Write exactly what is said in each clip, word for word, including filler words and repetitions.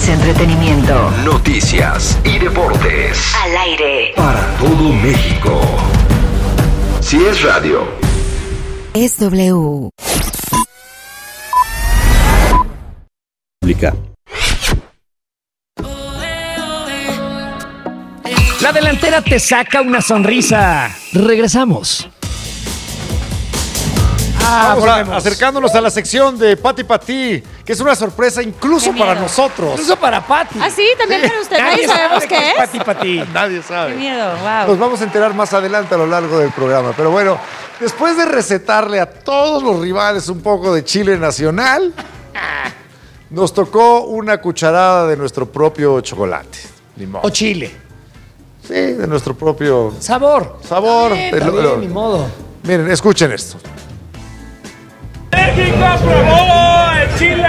es entretenimiento. Noticias y deportes. Al aire. Para todo México. Si es radio. Es W. La delantera te saca una sonrisa. Regresamos. Ah, Vamos a, acercándonos a la sección de Pati Pati, que es una sorpresa incluso para nosotros. Incluso para Pati. Ah, sí, también para usted. Nadie sabemos qué es. Pati Pati. Nadie sabe. Qué miedo, wow. Nos vamos a enterar más adelante a lo largo del programa. Pero bueno, después de recetarle a todos los rivales un poco de chile nacional, nos tocó una cucharada de nuestro propio chocolate. Limón. O chile. Sí, de nuestro propio Sabor. sabor. Está bien, de está lo- bien, lo- ni modo. Miren, escuchen esto. México aprobó el Chile.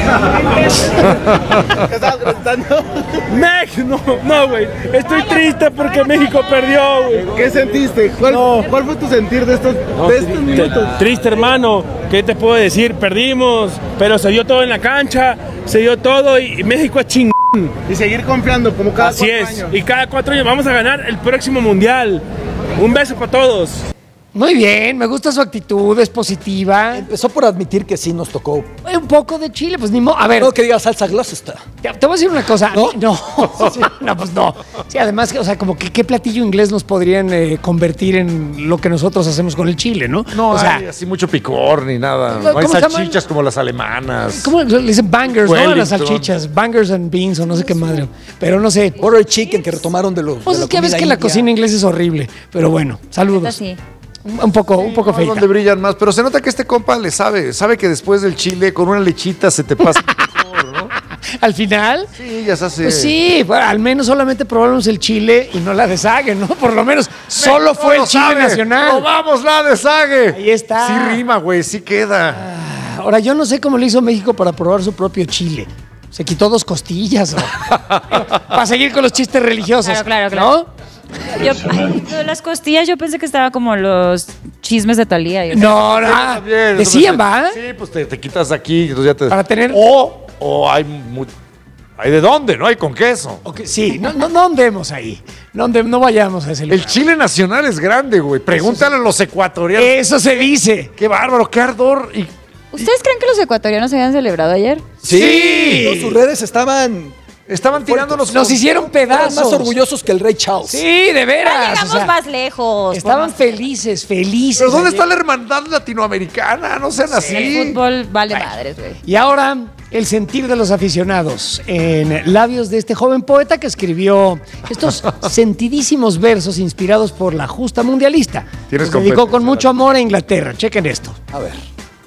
¿Qué estabas gritando? México, no, no, güey. Estoy triste porque México perdió, güey. ¿Qué sentiste? ¿Cuál, No. ¿cuál fue tu sentir de estos, No, de estos minutos? Triste, hermano. ¿Qué te puedo decir? Perdimos, pero se dio todo en la cancha, se dio todo y México es chingón. Y seguir confiando como cada Así cuatro es. años. Y cada cuatro años vamos a ganar el próximo mundial. Un beso para todos. Muy bien, me gusta su actitud, es positiva. Empezó por admitir que sí nos tocó. Un poco de chile, pues ni modo. A ver, No que diga salsa Gloucester. te, te voy a decir una cosa. ¿No? No, no, pues no. Sí, además, o sea, como que qué platillo inglés nos podrían eh, convertir en lo que nosotros hacemos con el chile, ¿no? No o sea, hay así mucho picor ni nada. ¿Cómo No hay se llaman? salchichas como las alemanas. ¿cómo le dicen bangers, no? A las Wellington. salchichas. Bangers and beans o no sé qué madre. Pero no sé. Butter chicken que retomaron de los. Pues de es que ves que comida la india. cocina inglesa es horrible. Pero bueno, saludos. Sí. Un un poco, un poco No, feita. donde brillan más, pero se nota que este compa le sabe, sabe que después del chile con una lechita se te pasa mejor, ¿no? Al final, Sí, ya se hace. pues sí, bueno, al menos solamente probamos el chile y no la deshague, ¿no? Por lo menos solo México fue lo el chile sabe. nacional. Probamos la deshague. Ahí está. Sí rima, güey, sí queda. Ahora, yo no sé cómo le hizo México para probar su propio chile. ¿Se quitó dos costillas o para seguir con los chistes religiosos? Claro, claro, claro. ¿No? Yo, ay, lo de las costillas, yo pensé que estaba como los chismes de Talía. y- No, no. ah, También, decían, entonces, ¿va? Sí, pues te, te quitas aquí, entonces ya te. Para tener- O, o hay mu- hay de dónde, ¿no? Hay con queso. Ok, sí, no, no, no andemos ahí. No, ande- no vayamos a ese lugar. El chile nacional es grande, güey. Pregúntale a los ecuatorianos. Eso se dice. Qué bárbaro, qué ardor. Y ¿Ustedes creen que los ecuatorianos habían celebrado ayer? Sí. Todas sus redes estaban. estaban tirándonos. Nos hicieron Estaban pedazos. más orgullosos que el rey Charles. Sí, de veras. Ya llegamos o sea, más lejos. Estaban por más- felices, felices. Pero ¿dónde está ayer. la hermandad latinoamericana? No sean así. El fútbol vale madres, güey. Y ahora, el sentir de los aficionados en labios de este joven poeta que escribió estos sentidísimos versos inspirados por la justa mundialista. Tienes Los dedicó competencia, con mucho amor a Inglaterra. Chequen esto. A ver.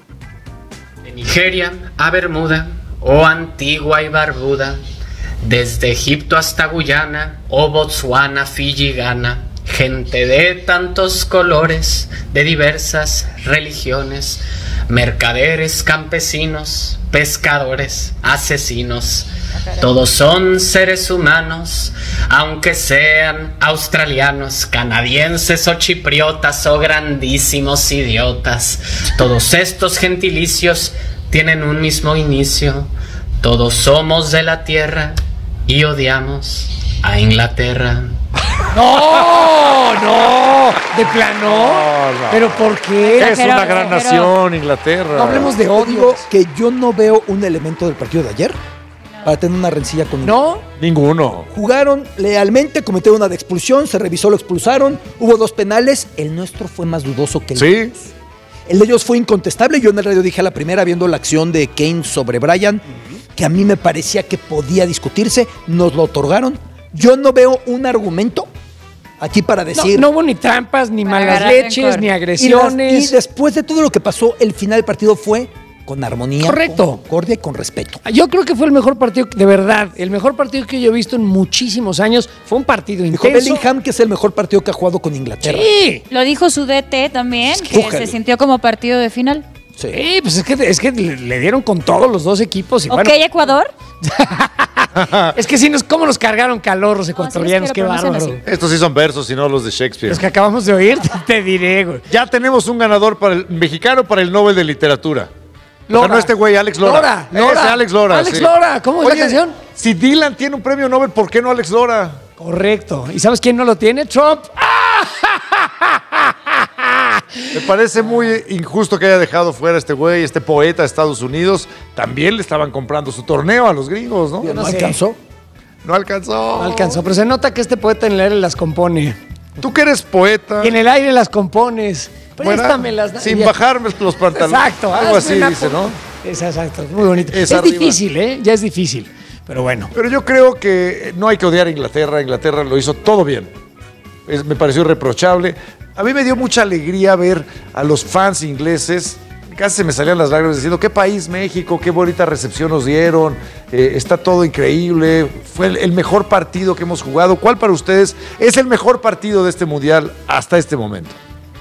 De Nigeria a Bermuda, oh Antigua y Barbuda, desde Egipto hasta Guyana, oh Botsuana, Fiji, Ghana, gente de tantos colores, de diversas religiones, mercaderes, campesinos, pescadores, asesinos, todos son seres humanos, aunque sean australianos, canadienses o chipriotas o grandísimos idiotas. Todos estos gentilicios tienen un mismo inicio. Todos somos de la tierra y odiamos a Inglaterra. ¡No! ¡No! ¿De plano? No, no. ¿Pero por qué? Es una Pero- gran pero- nación, Inglaterra. No hablemos de Yo digo odio. que yo no veo un elemento del partido de ayer para tener una rencilla con ¿No? Ninguno. Jugaron lealmente, cometieron una de expulsión, se revisó, lo expulsaron, hubo dos penales, el nuestro fue más dudoso que el de Sí. ellos. El de ellos fue incontestable, yo en el radio dije a la primera viendo la acción de Kane sobre Bryan, que a mí me parecía que podía discutirse, nos lo otorgaron. Yo no veo un argumento aquí para No, decir... no hubo ni trampas, ni Para malas agarrar leches, rencor. ni y, las- agresiones. y después de todo lo que pasó, el final del partido fue con armonía, Correcto. con concordia y con respeto. Yo creo que fue el mejor partido, de verdad, el mejor partido que yo he visto en muchísimos años. Fue un partido Dijo intenso. Bellingham que es el mejor partido que ha jugado con Inglaterra. Sí. Lo dijo su D T también, que Újale. se sintió como partido de final. Sí. Sí, pues es que, es que le, le dieron con todos los dos equipos. Y Ok, bueno, Ecuador. es que sí, nos, cómo nos cargaron calor los ecuatorianos, sí, qué pero no sean bárbaro. así. Estos sí son versos y no los de Shakespeare. Los que acabamos de oír, te, te diré, güey. Ya tenemos un ganador para el mexicano para el Nobel de Literatura. Lora. Ganó este güey, Alex Lora. Lora, Lora. Ese Alex Lora. Alex sí. Lora, ¿cómo es la Oye, canción? Si Dylan tiene un premio Nobel, ¿por qué no Alex Lora? Correcto. ¿Y sabes quién no lo tiene? Trump. Me parece muy injusto que haya dejado fuera este güey, este poeta de Estados Unidos. También le estaban comprando su torneo a los gringos, ¿no? Yo ¿No no sé. alcanzó? No alcanzó. No alcanzó, pero se nota que este poeta en el aire las compone. Tú que eres poeta. Y en el aire las compones. ¿cómo era? Préstamelas. Sin Ya. bajarme los pantalones. Exacto. Algo hazme así una dice, po- ¿no? Es exacto, muy bonito. Es Es, arriba. difícil, ¿eh? Ya es difícil. Pero bueno. Pero yo creo que no hay que odiar a Inglaterra. Inglaterra lo hizo todo bien. Es- me pareció irreprochable. A mí me dio mucha alegría ver a los fans ingleses. Casi se me salían las lágrimas diciendo, qué país México, qué bonita recepción nos dieron, eh, está todo increíble, fue el, el mejor partido que hemos jugado. ¿Cuál para ustedes es el mejor partido de este mundial hasta este momento?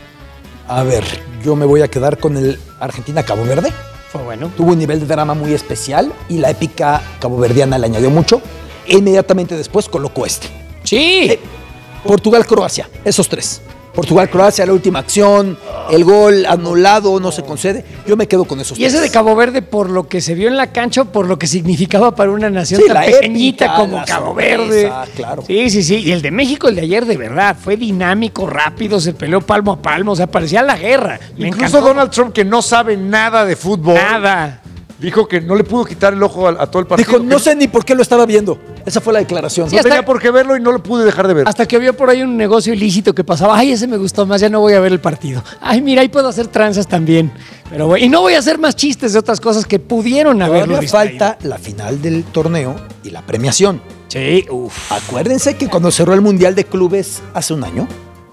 A ver, yo me voy a quedar con el Argentina-Cabo Verde. Fue bueno. Tuvo un nivel de drama muy especial y la épica caboverdiana le añadió mucho. E inmediatamente después colocó este. Sí. Eh, Portugal-Croacia, esos tres. Portugal-Croacia, la última acción, el gol anulado, no se concede. Yo me quedo con esos Y ese tres. de Cabo Verde, por lo que se vio en la cancha, por lo que significaba para una nación Sí, tan la pequeñita épica, como la Cabo sorpresa, Verde. claro. Sí, sí, sí. Y el de México, el de ayer, de verdad, fue dinámico, rápido, se peleó palmo a palmo, o sea, parecía la guerra. Me Incluso encantó. Donald Trump, que no sabe nada de fútbol, Nada. dijo que no le pudo quitar el ojo a, a todo el partido. Dijo, no que sé ni por qué lo estaba viendo. Esa fue la declaración. Sí, no hasta- tenía por qué verlo y no lo pude dejar de ver. Hasta que vio por ahí un negocio ilícito que pasaba. Ay, ese me gustó más, ya no voy a ver el partido. Ay, mira, ahí puedo hacer tranzas también. Pero bueno, y no voy a hacer más chistes de otras cosas que pudieron haberlo Todavía distraído. falta la final del torneo y la premiación. Sí, uff. Acuérdense que cuando cerró el Mundial de Clubes hace un año,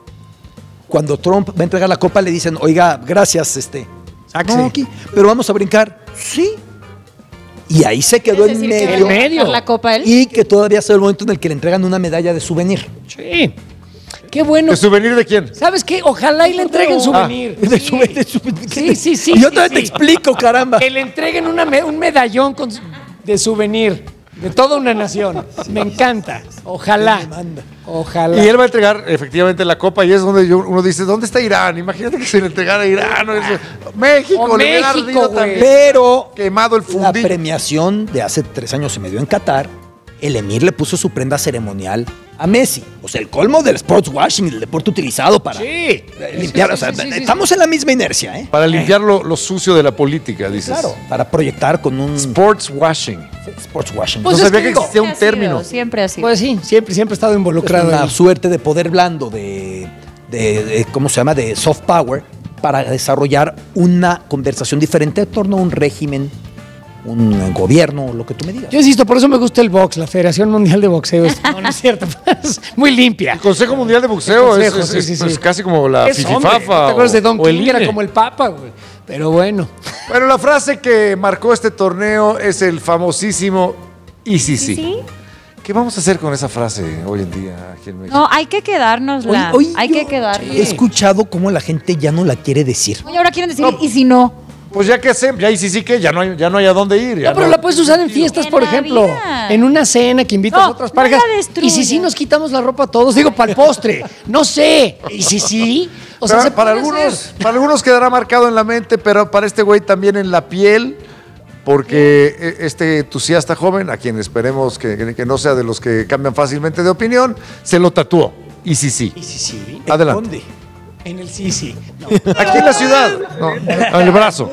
cuando Trump va a entregar la copa, le dicen, oiga, gracias, este. Sáquese. No, aquí, pero vamos a brincar. Sí. Y ahí se quedó Es en decir, que medio. va a medio. ganar la copa él. Y que todavía es el momento en el que le entregan una medalla de souvenir. Sí. Qué bueno. ¿De souvenir de quién? ¿Sabes qué? Ojalá y le entreguen souvenir. De Sí. souvenir, de souvenir. Sí, sí, sí. Y yo sí, todavía te sí. explico, caramba. Que le entreguen una me- un medallón con su- de souvenir de toda una nación. Me encanta. Ojalá. Ojalá. Y él va a entregar efectivamente la copa y es donde yo- uno dice, ¿dónde está Irán? Imagínate que se le entregara a Irán. o eso. México, O le hubiera México, ardido güey. también. Pero Quemado el la fundillo. premiación de hace tres años se me dio en Qatar. El emir le puso su prenda ceremonial a Messi. O sea, el colmo del sports washing, del deporte utilizado para Sí. limpiar. Sí, o sea, sí, sí, sí, estamos en la misma inercia, ¿eh? Para limpiar lo, lo sucio de la política, dices. Claro, para proyectar con un Sports washing. sports washing. Pues no es sabía que que digo, existía un Siempre ha sido, término. Siempre ha sido. Pues sí, siempre, siempre he estado Es involucrado una ahí. suerte de poder blando, de, de- de- ¿cómo se llama? De soft power, para desarrollar una conversación diferente en torno a un régimen, un gobierno, lo que tú me digas. Yo insisto, por eso me gusta el box, la Federación Mundial de Boxeo. Es- No, no es cierto. Es muy limpia. El Consejo Mundial de Boxeo El es, Consejo, es- sí, es- sí, sí. es casi como la Es hombre. Fififafa. ¿Te acuerdas de o- Don o el King? Era I N E. como el Papa, güey. Pero bueno. Bueno, la frase que marcó este torneo es el famosísimo y sí, sí. ¿Sí? ¿Qué vamos a hacer con esa frase hoy en día aquí en México? No, hay que quedárnosla. Hoy- hoy hay yo que quedarnos. He escuchado cómo la gente ya no la quiere decir. Oye, ahora quieren decir, ¿y si no? Pues ya que hacemos, ya y sí, sí que ya no hay, ya no hay a dónde ir. ya No, pero la puedes usar en fiestas, En por la ejemplo. vida. En una cena que invitas No, a otras no parejas. la destruyas. Y si sí nos quitamos la ropa todos, digo, para el postre. No sé. Y si sí. O sea, Para- se para, puede algunos, hacer. para algunos quedará marcado en la mente, pero para este güey también en la piel, porque eh, este entusiasta joven, a quien esperemos que, que- que no sea de los que cambian fácilmente de opinión, se lo tatuó. Y sí, sí. Y si sí. Adelante. ¿Dónde? En el sí, sí. No. Aquí en la ciudad, no, en el brazo.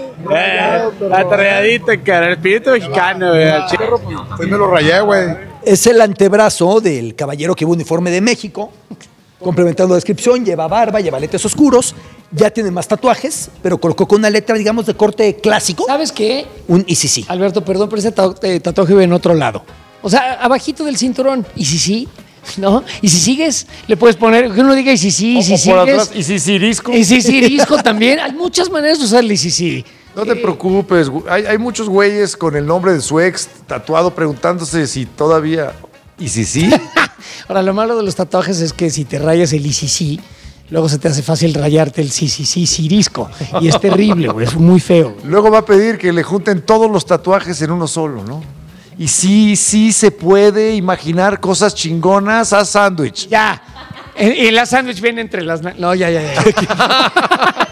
La tarreadita, cara, el espíritu mexicano, güey, al chile. Pues me lo rayé, güey. Es el antebrazo del caballero que lleva uniforme de México. Complementando la descripción, lleva barba, lleva lentes oscuros, ya tiene más tatuajes, pero colocó con una letra, digamos, de corte clásico, ¿Sabes qué? un I C C. Alberto, perdón, pero ese ta- eh, tatuaje vive en otro lado. O sea, abajito del cinturón. Y si sí, ¿no? Y si sigues, le puedes poner, que uno diga y si sí, y si O por sigues. atrás, y si cirisco. Y si cirisco también. Hay muchas maneras de usar el y si sí. No te preocupes, güey. hay, hay muchos güeyes con el nombre de su ex tatuado preguntándose si todavía... ¿Y si sí? Ahora, lo malo de los tatuajes es que si te rayas el y si sí, luego se te hace fácil rayarte el sí, sí, sí, cirisco. Y es terrible, güey, es muy feo. Luego va a pedir que le junten todos los tatuajes en uno solo, ¿no? Y sí, sí se puede imaginar cosas chingonas a sándwich. Ya. Y la sándwich viene entre las... na- No, ya, ya, ya.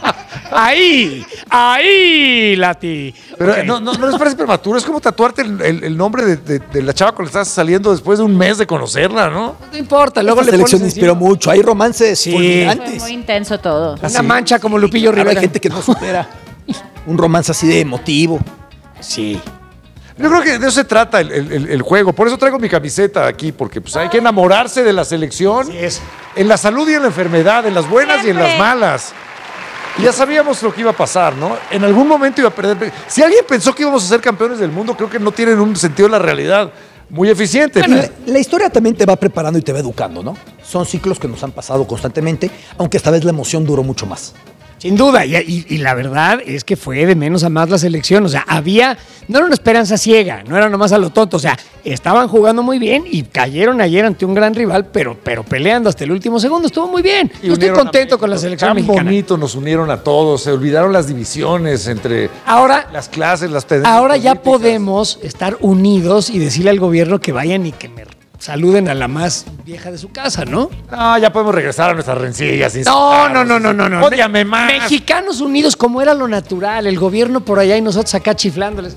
Ahí, ahí, Lati. Pero Ok. no, no, no les parece prematuro, es como tatuarte el, el- el nombre de, de- de la chava con la que estás saliendo después de un mes de conocerla, ¿no? No importa, luego Esta le selección pones inspiró encima mucho. Hay romances Sí. Fue fulminantes. muy intenso todo. una mancha como Lupillo Ahora Rivera. hay gente que no supera un romance así de emotivo. Sí. Yo creo que de eso se trata el, el- el- el juego. Por eso traigo mi camiseta aquí, porque pues, hay que enamorarse de la selección. Así es. En la salud y en la enfermedad, en las buenas y en Siempre. las malas. Y ya sabíamos lo que iba a pasar, ¿no? En algún momento iba a perder. Si alguien pensó que íbamos a ser campeones del mundo, creo que no tienen un sentido de la realidad muy eficiente. La, la historia también te va preparando y te va educando, ¿no? Son ciclos que nos han pasado constantemente, aunque esta vez la emoción duró mucho más. Sin duda, y, y- y la verdad es que fue de menos a más la selección. O sea, había, no era una esperanza ciega, no era nomás a lo tonto. O sea, estaban jugando muy bien y cayeron ayer ante un gran rival, pero, pero peleando hasta el último segundo. Estuvo muy bien. Y Yo estoy unieron a contento con la México. selección Tan mexicana. bonito, nos unieron a todos, se olvidaron las divisiones entre Ahora, las clases, las tendencias ahora ya políticas. podemos estar unidos y decirle al gobierno que vayan y que me saluden a la más vieja de su casa, ¿no? No, ya podemos regresar a nuestras rencillas. No, no, no, no, no, no. Ódiame más. Mexicanos unidos como era lo natural, el gobierno por allá y nosotros acá chiflándoles.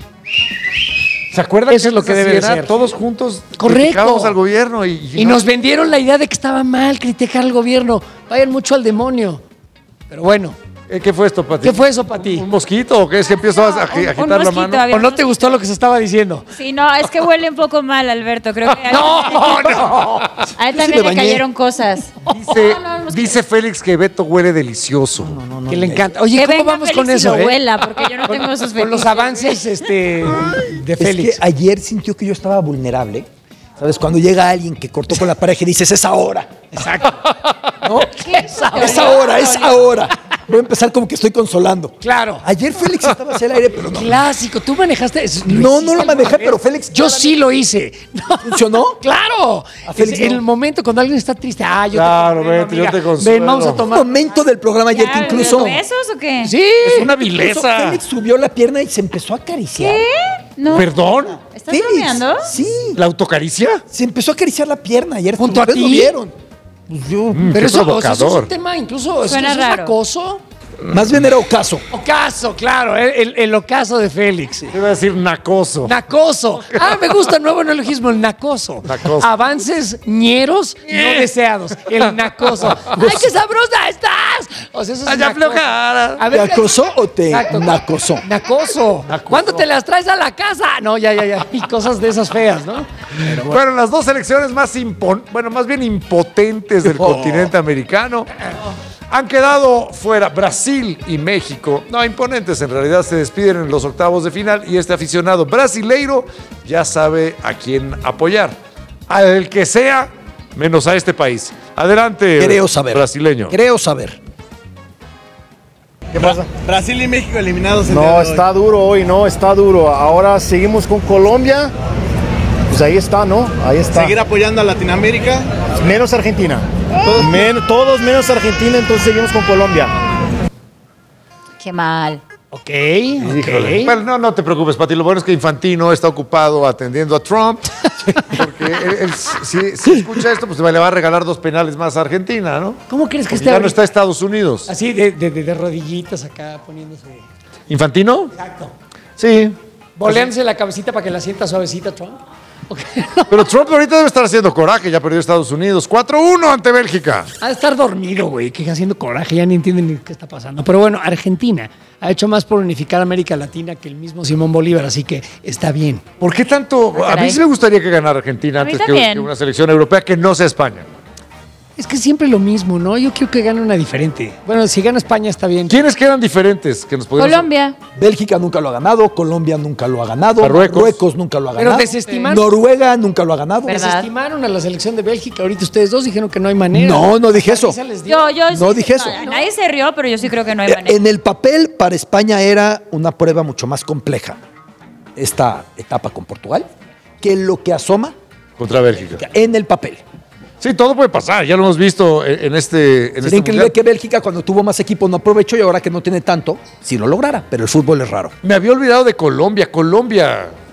¿Se acuerdan? Eso es lo que antes debe de así era? ser. Todos juntos Correcto. criticábamos al gobierno y, y Y no- nos vendieron la idea de que estaba mal criticar al gobierno. Vayan mucho al demonio. Pero bueno, Eh, ¿Qué fue esto para ti? ¿qué fue eso para ti? ¿Un mosquito o qué? ¿Es que empiezas a, agi- un- un agitar la mosquito, mano? había- ¿O no te gustó lo que se estaba diciendo? Sí, no, es que huele un poco mal, Alberto. Creo que a él, No, no. a él Yo sí también me le bañé. cayeron cosas. Dice, dice Félix que Beto huele delicioso. Que le encanta. Oye, Que ¿cómo venga vamos Félix con y eso? lo eh? huela, porque yo no tengo esos Con los fetiches. avances este, de Es Félix. que ayer sintió que yo estaba vulnerable. ¿Sabes? Cuando llega alguien que cortó con la pareja y dices, es ahora. Exacto. ¿No? Es ahora. Es ahora, es ahora. Voy a empezar como que estoy consolando. Claro. Ayer Félix estaba hacia el aire, pero no. Clásico. ¿Tú manejaste eso? No, hiciste no lo alguna manejé, vez? pero Félix Yo sí lo hice. No. ¿Funcionó? ¡Claro! A Félix en no. el momento cuando alguien está triste, ah, yo Claro, te vete, yo amiga. te consuelo. Ven, vamos a Un tomar. momento del programa ayer que ¿Ya, incluso. ¿Besos o qué? Sí. Es una incluso vileza. Félix subió la pierna y se empezó a acariciar. ¿Qué? No. ¿Perdón? ¿Estás Félix, bromeando? Sí. ¿La autocaricia? Se empezó a acariciar la pierna ayer. ¿Junto a ¿Ustedes lo ti? vieron? Pues yo. Pero qué eso, o sea, eso es provocador. un tema incluso. ¿eso- Suena eso es raro. acoso? Más bien era ocaso. Ocaso, claro. El, el- el ocaso de Félix. Te iba a decir nacoso. Nacoso. Ah, me gusta el nuevo neologismo, el nacoso. Nacoso. Avances ñeros no deseados. El nacoso. ¡Ay, qué sabrosa estás! O sea, eso es Ay, ya nacoso. aflojara. A ¿Te acosó o te Exacto. nacosó? Nacoso. ¿Cuándo te las traes a la casa? No, ya, ya, ya. Y cosas de esas feas, ¿no? Bueno, las dos selecciones más impon bueno, más bien impotentes del Oh. continente americano han quedado fuera. Brasil y México, no, imponentes en realidad, se despiden en los octavos de final y este aficionado brasileiro ya sabe a quién apoyar. Al que sea, menos a este país. Adelante, Creo saber. brasileño. Creo saber. ¿Qué pasa? Brasil y México eliminados el día No, de hoy. está duro hoy, no, está duro. Ahora seguimos con Colombia. Pues ahí está, ¿no? Ahí está. Seguir apoyando a Latinoamérica. Menos Argentina. Todos, men- todos menos Argentina, entonces seguimos con Colombia. Qué mal. Ok, Híjole. ok. Bueno, no, no te preocupes, Pati. Lo bueno es que Infantino está ocupado atendiendo a Trump. Porque él- él, si, si escucha esto, pues le va a regalar dos penales más a Argentina, ¿no? ¿Cómo crees que Porque esté ya no ahorita? está Estados Unidos. Así de, de, de- de rodillitas acá poniéndose. ¿Infantino? Exacto. Sí. Boleándose la cabecita para que la sienta suavecita, Trump. Ok. Pero Trump ahorita debe estar haciendo coraje, ya perdió Estados Unidos. cuatro uno ante Bélgica. Ha de estar dormido, güey, que haciendo coraje, ya ni entienden ni qué está pasando. Pero bueno, Argentina ha hecho más por unificar América Latina que el mismo Simón Bolívar, así que está bien. ¿Por qué tanto? Ah, A mí caray. sí me gustaría que ganara Argentina A mí antes que, también. que una selección europea que no sea España. Es que siempre lo mismo, ¿no? Yo quiero que gane una diferente. Bueno, si gana España está bien. ¿Quiénes quedan diferentes? Que nos podemos... Colombia. Bélgica nunca lo ha ganado, Colombia nunca lo ha ganado, Marruecos. nunca lo ha Pero ganado, desestiman- Noruega nunca lo ha ganado. ¿Verdad? Desestimaron a la selección de Bélgica. Ahorita ustedes dos dijeron que no hay manera. No, no dije eso. Esa les dio. Yo, yo No sí- dije eso. Nadie se rió, pero yo sí creo que no hay Eh, manera. En el papel, para España era una prueba mucho más compleja esta etapa con Portugal que lo que asoma Contra Bélgica. en el papel. Sí, todo puede pasar. Ya lo hemos visto en en este, en Sería este increíble mundial. que Bélgica, cuando tuvo más equipo, no aprovechó y ahora que no tiene tanto, sí lo lograra. Pero el fútbol es raro. Me había olvidado de Colombia. Colombia.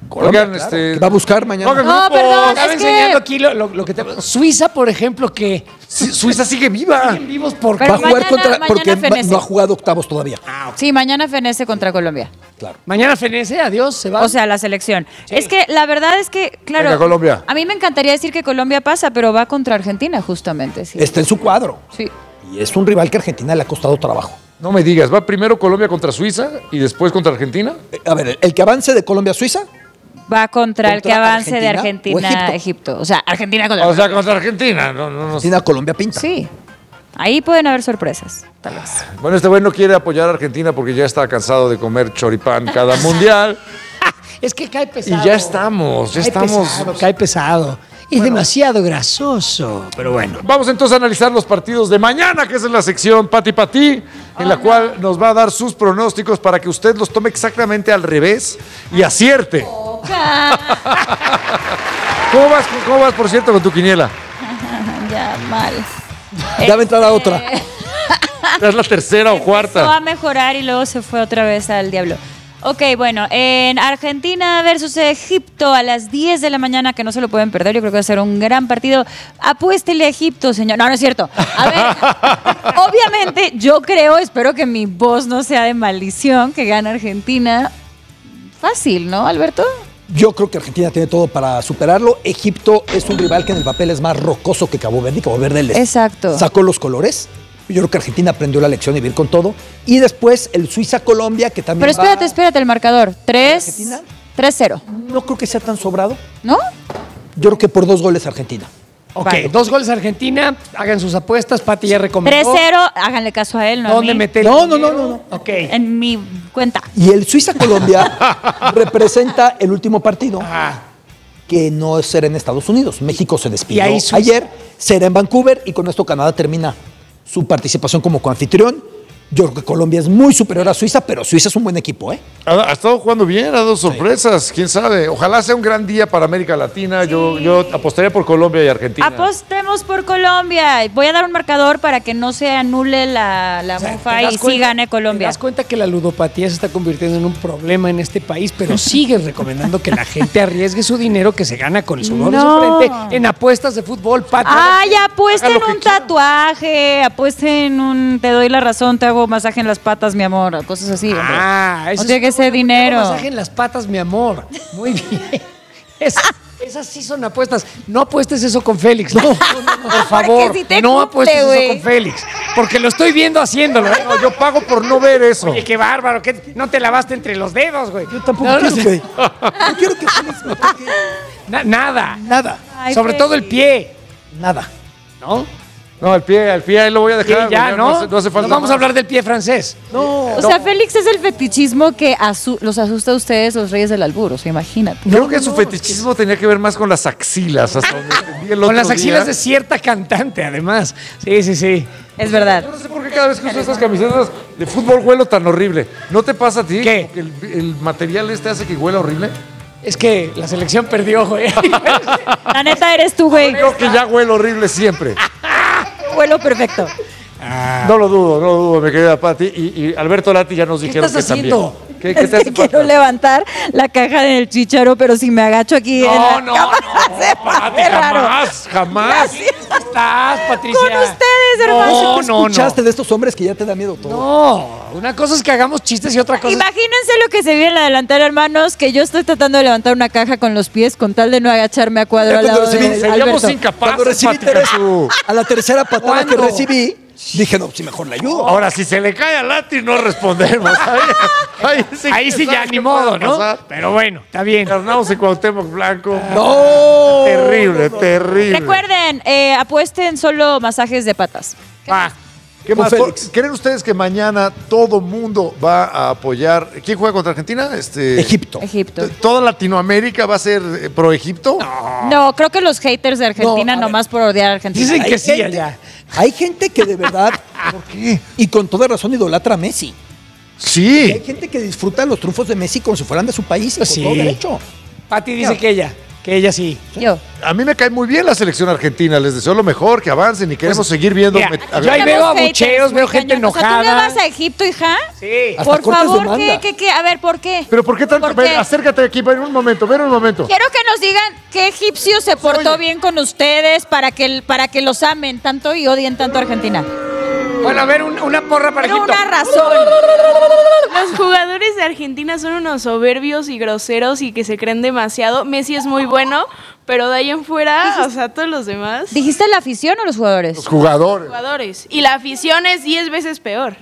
Colombia, Oigan, claro, este- que va a buscar mañana. Pongan No, grupo. perdón, Estaba es enseñando que- aquí lo, lo- lo que te... Suiza, por ejemplo, que Sí, Suiza sigue viva. siguen vivos por... Pero va a jugar mañana- contra mañana porque va- fenece. no ha jugado octavos todavía. Sí, mañana fenece contra Colombia. Claro. Mañana fenece, adiós, se va. O sea, la selección. Es que la verdad es que, claro. Venga, Colombia. A mí me encantaría decir que Colombia pasa, pero va contra Argentina, justamente. Sí. Está en su cuadro. Sí. Y es un rival que a Argentina le ha costado trabajo. No me digas, va primero Colombia contra Suiza y después contra Argentina. Eh, A ver, el que avance de Colombia a Suiza, Va contra, el que ¿Contra avance de Argentina o Argentina a Egipto? Egipto. O sea, Argentina contra. O sea, contra Argentina. No, no, no. Argentina, Colombia pinta. Sí. Ahí pueden haber sorpresas, tal vez. Bueno, este güey no quiere apoyar a Argentina porque ya está cansado de comer choripán cada mundial. Es que cae Y pesado. ya estamos, ya Cae estamos. pesado, cae pesado. Y demasiado grasoso. Pero bueno. Vamos entonces a analizar los partidos de mañana, que es en la sección Pati Pati, en la cual nos va a dar sus pronósticos para que usted los tome exactamente al revés y acierte. ¿Cómo vas, cómo vas, por cierto, con tu quiniela? Ya, mal. Ya va a entrar a otra. ¿Es la tercera o Empezó a cuarta? mejorar y luego se fue otra vez al diablo. Ok, bueno, en Argentina versus Egipto a las diez de la mañana, que no se lo pueden perder, yo creo que va a ser un gran partido. Apuéstele a Egipto, señor. No, no es cierto. A ver, obviamente yo creo, espero que mi voz no sea de maldición, que gane Argentina. Fácil, ¿no, Alberto? Yo creo que Argentina tiene todo para superarlo. Egipto es un rival que en el papel es más rocoso que Cabo Verde. Y Cabo Verde les Exacto. sacó los colores. Yo creo que Argentina aprendió la lección y va a ir con todo. Y después el Suiza-Colombia, que también Pero espérate, va- espérate, el marcador. tres ¿Argentina? tres cero, No creo que sea tan sobrado. ¿no? Yo creo que por dos goles Argentina. Ok, Vale. dos goles a Argentina. Hagan sus apuestas. Pati ya recomendó. tres cero, háganle caso a él, ¿no? a ¿Dónde mí. mete el No, no, dinero? no, no, no. Ok. En mi cuenta. Y el Suiza-Colombia representa el último partido Ah, que no será en Estados Unidos. México se despidió Y ahí Suiza- ayer, será en Vancouver y con esto Canadá termina su participación como coanfitrión. Yo creo que Colombia es muy superior a Suiza, pero Suiza es un buen equipo, ¿eh? Ha, ha estado jugando bien, ha dado sorpresas, quién sabe. Ojalá sea un gran día para América Latina. Yo, yo apostaría por Colombia y Argentina. Apostemos por Colombia. Voy a dar un marcador para que no se anule la, la o sea, mufa ¿te das y sí cuenta- gane Te Colombia. das cuenta que la ludopatía se está convirtiendo en un problema en este país, pero sigues recomendando que la gente arriesgue su dinero que se gana con el sudor No. de su frente en apuestas de fútbol. Pati. Ay, apuesten Haga lo que un quiera. tatuaje, apuesten un... Te doy la razón, te hago masaje en las patas, mi amor, cosas así. hombre. Ah, No eso tiene que ser dinero. Masaje en las patas, mi amor. Muy bien. Esas, esas sí son apuestas. No apuestes eso con Félix. No, no, no, no, por favor. sí te no cumple, apuestes güey. eso con Félix. Porque lo estoy viendo haciéndolo. ¿eh? No, yo pago por no ver eso. Oye, qué bárbaro. ¿Qué? No te lavaste entre los dedos, güey. Yo tampoco No, no quiero sé. que... No quiero que Félix me toque Na- nada. nada. Ay, Sobre todo el Félix. pie. Nada. ¿no? No, el pie, el pie ahí lo voy a Sí, dejar. ya, güey, ¿no? hace, no hace falta Nos vamos más. a hablar del pie francés. No. O sea, Félix es el fetichismo que asu- los asusta a ustedes, los reyes del albur. O sea, imagínate. Creo que su fetichismo tenía que ver más con las axilas, hasta donde entendí el Con otro las axilas día. de cierta cantante, además. Sí, sí, sí. Es verdad. Yo no sé por qué cada vez que uso estas camisetas de fútbol huelo tan horrible. ¿No te pasa a ti? ¿Qué? Como que el, el material este hace que huela horrible. Es que la selección perdió, güey. La neta eres tú, güey. Creo que ya huelo horrible siempre. Vuelo perfecto. No lo dudo, no lo dudo, mi querida Pati. Y, y Alberto Lati ya nos ¿Qué dijeron estás que haciendo? también. ¿Qué, qué Es te que hace quiero falta? levantar la caja del chicharo, pero si me agacho aquí. en No, la no, cama, no. se Pati, ve raro. Jamás, jamás. ¿Cómo estás, Patricia? Con ustedes, hermano. No, no, ¿Escuchaste no. de estos hombres que ya te da miedo todo? No, una cosa es que hagamos chistes y otra cosa es... Imagínense lo que se viene en la delantera, hermanos, que yo estoy tratando de levantar una caja con los pies con tal de no agacharme a cuadro Ya al cuando lado de recibí- Seríamos Alberto. incapaces, Cuando recibí Pati tres- Cantú. a la tercera patada que ¿Cuándo? recibí, dije, no, si mejor le ayudo. Ahora, si se le cae a Lati, no respondemos. Ahí, ahí sí, Ahí sí ya, ¿sabes ni qué modo, puede ¿no? pasar? Pero bueno, está bien. Arnaus y Cuauhtémoc Blanco. No. Terrible, terrible. Recuerden, eh, apuesten solo masajes de patas. Va. ¿Qué Con más? Félix. ¿Creen ustedes que mañana todo mundo va a apoyar? ¿Quién juega contra Argentina? Este, Egipto. Egipto. ¿Toda Latinoamérica va a ser eh, pro Egipto? No, creo que los haters de Argentina, No, a ver. nomás por odiar a Argentina. Dicen que Hay sí gente- allá. Hay gente que de verdad, ¿por qué? Y con toda razón idolatra a Messi. Y hay Sí. gente que disfruta los triunfos de Messi como si fueran de su país y con Sí. todo derecho. Pati dice que ella. Que ella sí. Yo. A mí me cae muy bien la selección argentina. Les deseo lo mejor, que avancen y queremos seguir viendo. mira, met- a yo ver- ahí veo Tenemos abucheos, haters veo muy gente cañón. O sea, ¿tú le enojada. vas a Egipto, hija? Sí. Hasta Por cortes de favor, ¿qué, manga. qué, qué? A ver, ¿por qué? Pero ¿por qué tanto? ¿Por Ven, qué? acércate aquí, ven un momento, ven un momento. Quiero que nos digan qué egipcio se portó bien con ustedes para que, para que los amen tanto y odien tanto a Argentina. Bueno, a ver, un- una porra para Pero Egipto. una razón. Los jugadores de Argentina son unos soberbios y groseros y que se creen demasiado. Messi es muy bueno, pero de ahí en fuera, o sea, todos los demás. ¿Dijiste la afición o los jugadores? Los jugadores. Jugadores. Y la afición es diez veces peor.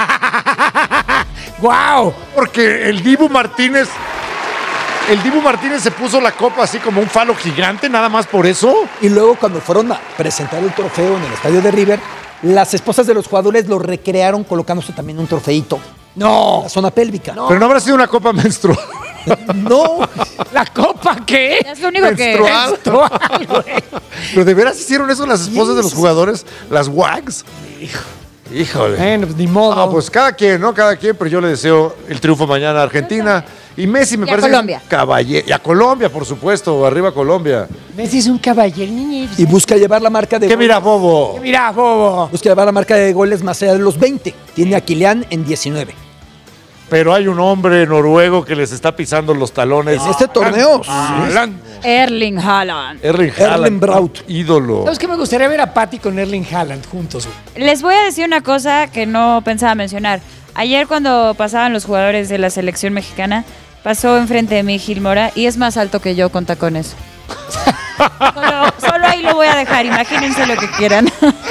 ¡Guau! Porque el Dibu Martínez. El Dibu Martínez se puso la copa así como un falo gigante, nada más por eso. Y luego cuando fueron a presentar el trofeo en el estadio de River, las esposas de los jugadores lo recrearon colocándose también un trofeito en No. la zona pélvica. Pero no habrá sido una copa menstrual. No, ¿La copa qué? Es lo único Menstrual. Menstrual, güey. Pero de veras hicieron eso las esposas de los jugadores, las wags. Híjole. Bueno, pues ni modo. Ah, pues cada quien, ¿no? Cada quien, pero yo le deseo el triunfo mañana a Argentina. Y Messi me Y a parece. Colombia. Caballero. Y a Colombia, por supuesto. Arriba Colombia. Messi es un caballero, niño. y busca llevar la marca de ¿Qué goles- mira, bobo? Mira, bobo. busca llevar la marca de goles más allá de los veinte. Tiene a Kylian en diecinueve. Pero hay un hombre noruego que les está pisando los talones. En este torneo, Haaland. Erling Haaland. Erling Haaland. Erling Braut. Ídolo. ¿Sabes qué? Me gustaría ver a Patty con Erling Haaland juntos, güey. Les voy a decir una cosa que no pensaba mencionar. Ayer cuando pasaban los jugadores de la selección mexicana, pasó enfrente de mí Gil Mora y es más alto que yo con tacones. solo, solo ahí lo voy a dejar, imagínense lo que quieran.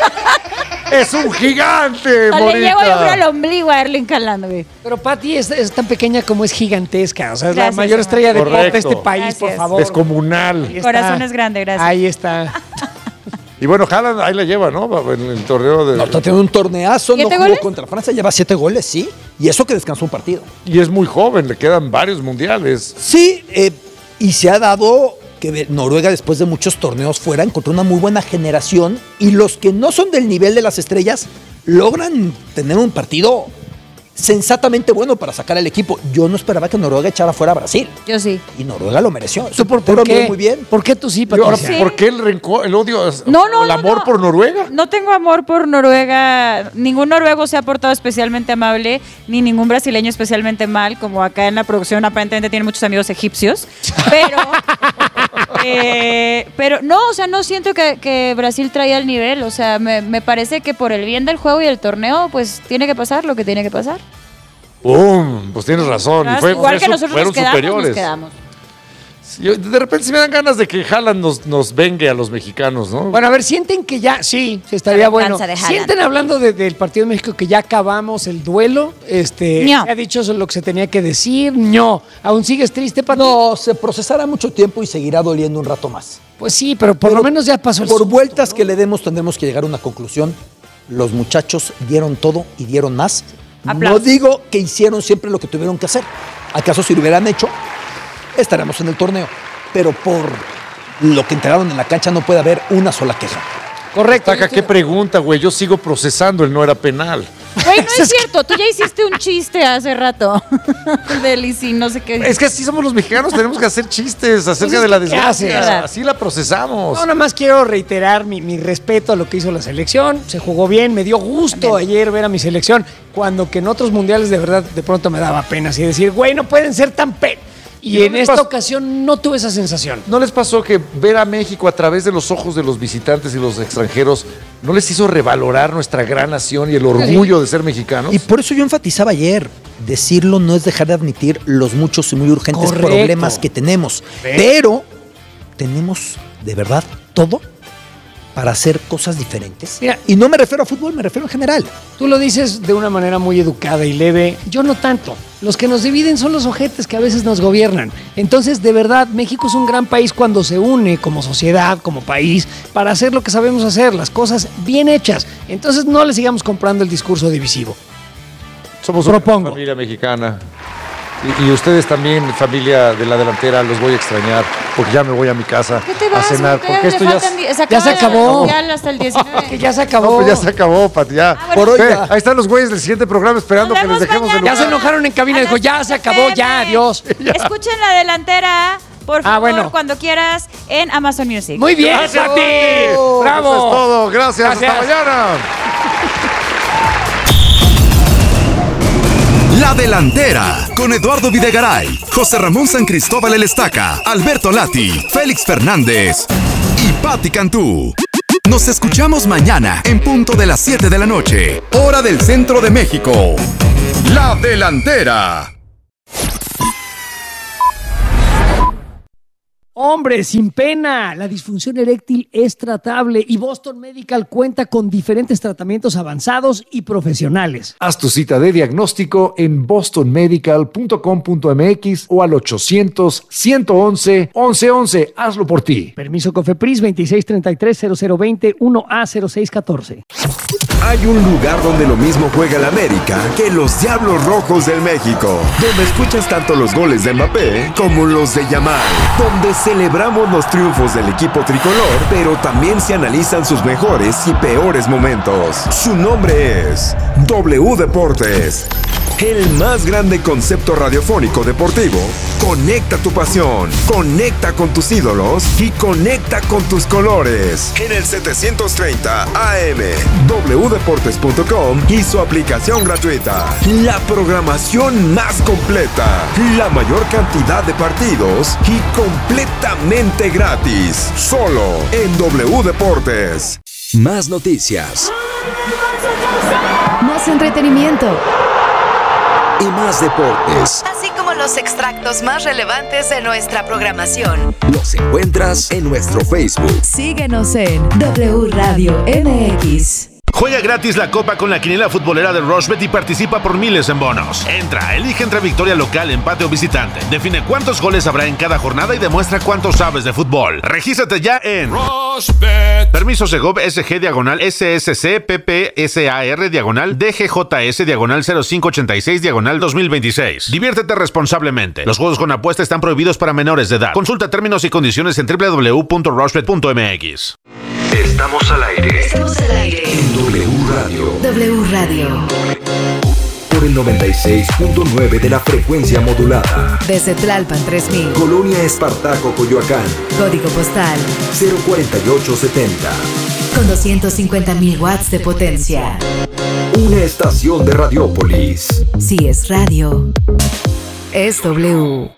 ¡Es un gigante, Le llego yo creo Morita! al ombligo a Erling Haaland, güey. Pero Patty es, es tan pequeña como es gigantesca. O sea, es Gracias, la mayor amor. estrella de pop de Correcto. este país, por Gracias. favor. Descomunal. Ahí está. Corazón es grande, gracias. Ahí está. Y bueno, Haaland ahí la lleva, ¿no? En el torneo de... No, está teniendo un torneazo, no ¿Siete jugó goles? contra Francia, lleva siete goles, sí. Y eso que descansó un partido. Y es muy joven, le quedan varios mundiales. Sí, eh, y se ha dado que Noruega después de muchos torneos fuera encontró una muy buena generación y los que no son del nivel de las estrellas logran tener un partido sensatamente bueno para sacar al equipo. Yo no esperaba que Noruega echara fuera a Brasil Yo sí. y Noruega lo mereció. ¿Tú por, Pero por qué? muy bien. ¿Por qué tú sí, Y ahora, Patricia? ¿por qué el rencor, el odio, No, no, el no, amor no. por Noruega? No tengo amor por Noruega. Ningún noruego se ha portado especialmente amable, ni ningún brasileño especialmente mal, como acá en la producción aparentemente tienen muchos amigos egipcios. Pero, eh, pero no, o sea, no siento que, que Brasil traía el nivel. O sea, me, me parece que por el bien del juego y del torneo, pues tiene que pasar lo que tiene que pasar. ¡Pum! Pues tienes razón. Y fue- Igual fue que su- nosotros fueron nos quedamos, superiores. nos quedamos. Sí, yo- de repente se me dan ganas de que Haaland nos, nos vengue a los mexicanos, ¿no? Bueno, a ver, sienten que ya, sí, sí estaría La bueno. venganza de Haaland. Sienten hablando de- del partido de México que ya acabamos el duelo. Este, No. se ha dicho eso lo que se tenía que decir. No. ¿Aún sigues triste, Pati? No, se procesará mucho tiempo y seguirá doliendo un rato más. Pues sí, pero por Pero lo menos ya pasó el Por susto, vueltas ¿no? que le demos tendremos que llegar a una conclusión. Los muchachos dieron todo y dieron más. Aplausos. No digo que hicieron siempre lo que tuvieron que hacer. ¿Acaso si lo hubieran hecho, estaremos en el torneo? Pero por lo que entregaron en la cancha no puede haber una sola queja. Correcto. Taca, qué pregunta, güey. Yo sigo procesando, el no era penal. Güey, no es cierto, tú ya hiciste un chiste hace rato. Del y si no sé qué. Es que así somos los mexicanos, tenemos que hacer chistes acerca Pues de la es que, ¿qué desgracia. haces? Así la procesamos. No, nada más quiero reiterar mi, mi respeto a lo que hizo la selección. Se jugó bien, me dio gusto ayer ver a mi selección, cuando que en otros mundiales de verdad de pronto me daba pena así decir, güey, no pueden ser tan pe... Y ¿Y en no les esta pas- ocasión no tuve esa sensación. ¿No les pasó que ver a México a través de los ojos de los visitantes y los extranjeros no les hizo revalorar nuestra gran nación y el orgullo de ser mexicanos? Y por eso yo enfatizaba ayer, decirlo no es dejar de admitir los muchos y muy urgentes Correcto. problemas que tenemos. Pero tenemos de verdad todo para hacer cosas diferentes. Mira. y no me refiero a fútbol, me refiero en general. Tú lo dices de una manera muy educada y leve. Yo no tanto. Los que nos dividen son los ojetes que a veces nos gobiernan. Entonces, de verdad, México es un gran país cuando se une como sociedad, como país, para hacer lo que sabemos hacer, las cosas bien hechas. Entonces, no le sigamos comprando el discurso divisivo. Somos una Propongo. familia mexicana. Y, y ustedes también, familia de la delantera, los voy a extrañar porque ya me voy a mi casa ¿Qué te a vas? cenar. ¿Qué? Porque Le esto ya, faltan s- di- ya se acaba acabó. el Mundial hasta el diecinueve. Que ya se no, acabó. pues ya se acabó, Pati, ya. Ah, bueno. Por hoy Ve, ya. ahí están los güeyes del siguiente programa esperando Nos que les vemos dejemos el mañana. Ya se enojaron en cabina. Dijo, ya se acabó, ya, adiós. Escuchen la delantera. Por Ah, favor, bueno. cuando quieras, en Amazon Music. Muy bien, Gracias. Pati. Bravo. Eso es todo. Gracias. Gracias. Hasta mañana. La Delantera, con Eduardo Videgaray, José Ramón San Cristóbal El Estaca, Alberto Lati, Félix Fernández y Pati Cantú. Nos escuchamos mañana en punto de las siete de la noche, hora del centro de México. La Delantera. Hombre, sin pena, la disfunción eréctil es tratable y Boston Medical cuenta con diferentes tratamientos avanzados y profesionales. Haz tu cita de diagnóstico en boston medical punto com punto m x o al ochocientos, ciento once, once once. Hazlo por ti. Permiso COFEPRIS veintiséis treinta y tres, cero cero veinte, uno A cero seis catorce. Hay un lugar donde lo mismo juega el América que los Diablos Rojos del México, donde escuchas tanto los goles de Mbappé como los de Yamal, donde celebramos los triunfos del equipo tricolor, pero también se analizan sus mejores y peores momentos. Su nombre es W Deportes, el más grande concepto radiofónico deportivo. Conecta tu pasión, conecta con tus ídolos y conecta con tus colores. En el setecientos treinta A M, w deportes punto com y su aplicación gratuita. La programación más completa, la mayor cantidad de partidos y completamente gratis. Solo en W Deportes. Más noticias. Más entretenimiento. Y más deportes. Así como los extractos más relevantes de nuestra programación. Los encuentras en nuestro Facebook. Síguenos en W Radio M X. Juega gratis la Copa con la quiniela futbolera de Rushbet y participa por miles en bonos. Entra, elige entre victoria local, empate o visitante. Define cuántos goles habrá en cada jornada y demuestra cuánto sabes de fútbol. Regístrate ya en Rushbet. Permiso Segov S G diagonal S S C P P S A R diagonal D G J S diagonal cero cinco ochenta y seis diagonal dos mil veintiséis. Diviértete responsablemente. Los juegos con apuesta están prohibidos para menores de edad. Consulta términos y condiciones en w w w punto rushbet punto m x. Estamos al aire. Estamos al aire. En W Radio. W Radio. Por el noventa y seis punto nueve de la frecuencia modulada. Desde Tlalpan tres mil. Colonia Espartaco, Coyoacán. Código postal cero cuarenta y ocho setenta. con doscientos cincuenta mil watts de potencia. Una estación de Radiópolis. Si es radio, es W.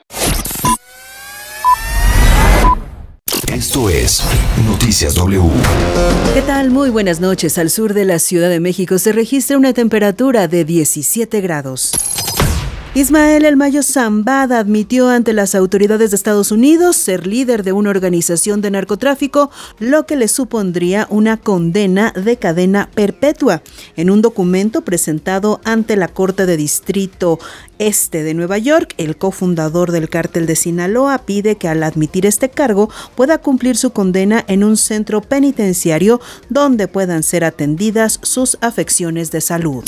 Esto es Noticias W. ¿Qué tal? Muy buenas noches. Al sur de la Ciudad de México se registra una temperatura de diecisiete grados. Ismael El Mayo Zambada admitió ante las autoridades de Estados Unidos ser líder de una organización de narcotráfico, lo que le supondría una condena de cadena perpetua. En un documento presentado ante la Corte de Distrito Este de Nueva York, el cofundador del cártel de Sinaloa pide que al admitir este cargo pueda cumplir su condena en un centro penitenciario donde puedan ser atendidas sus afecciones de salud.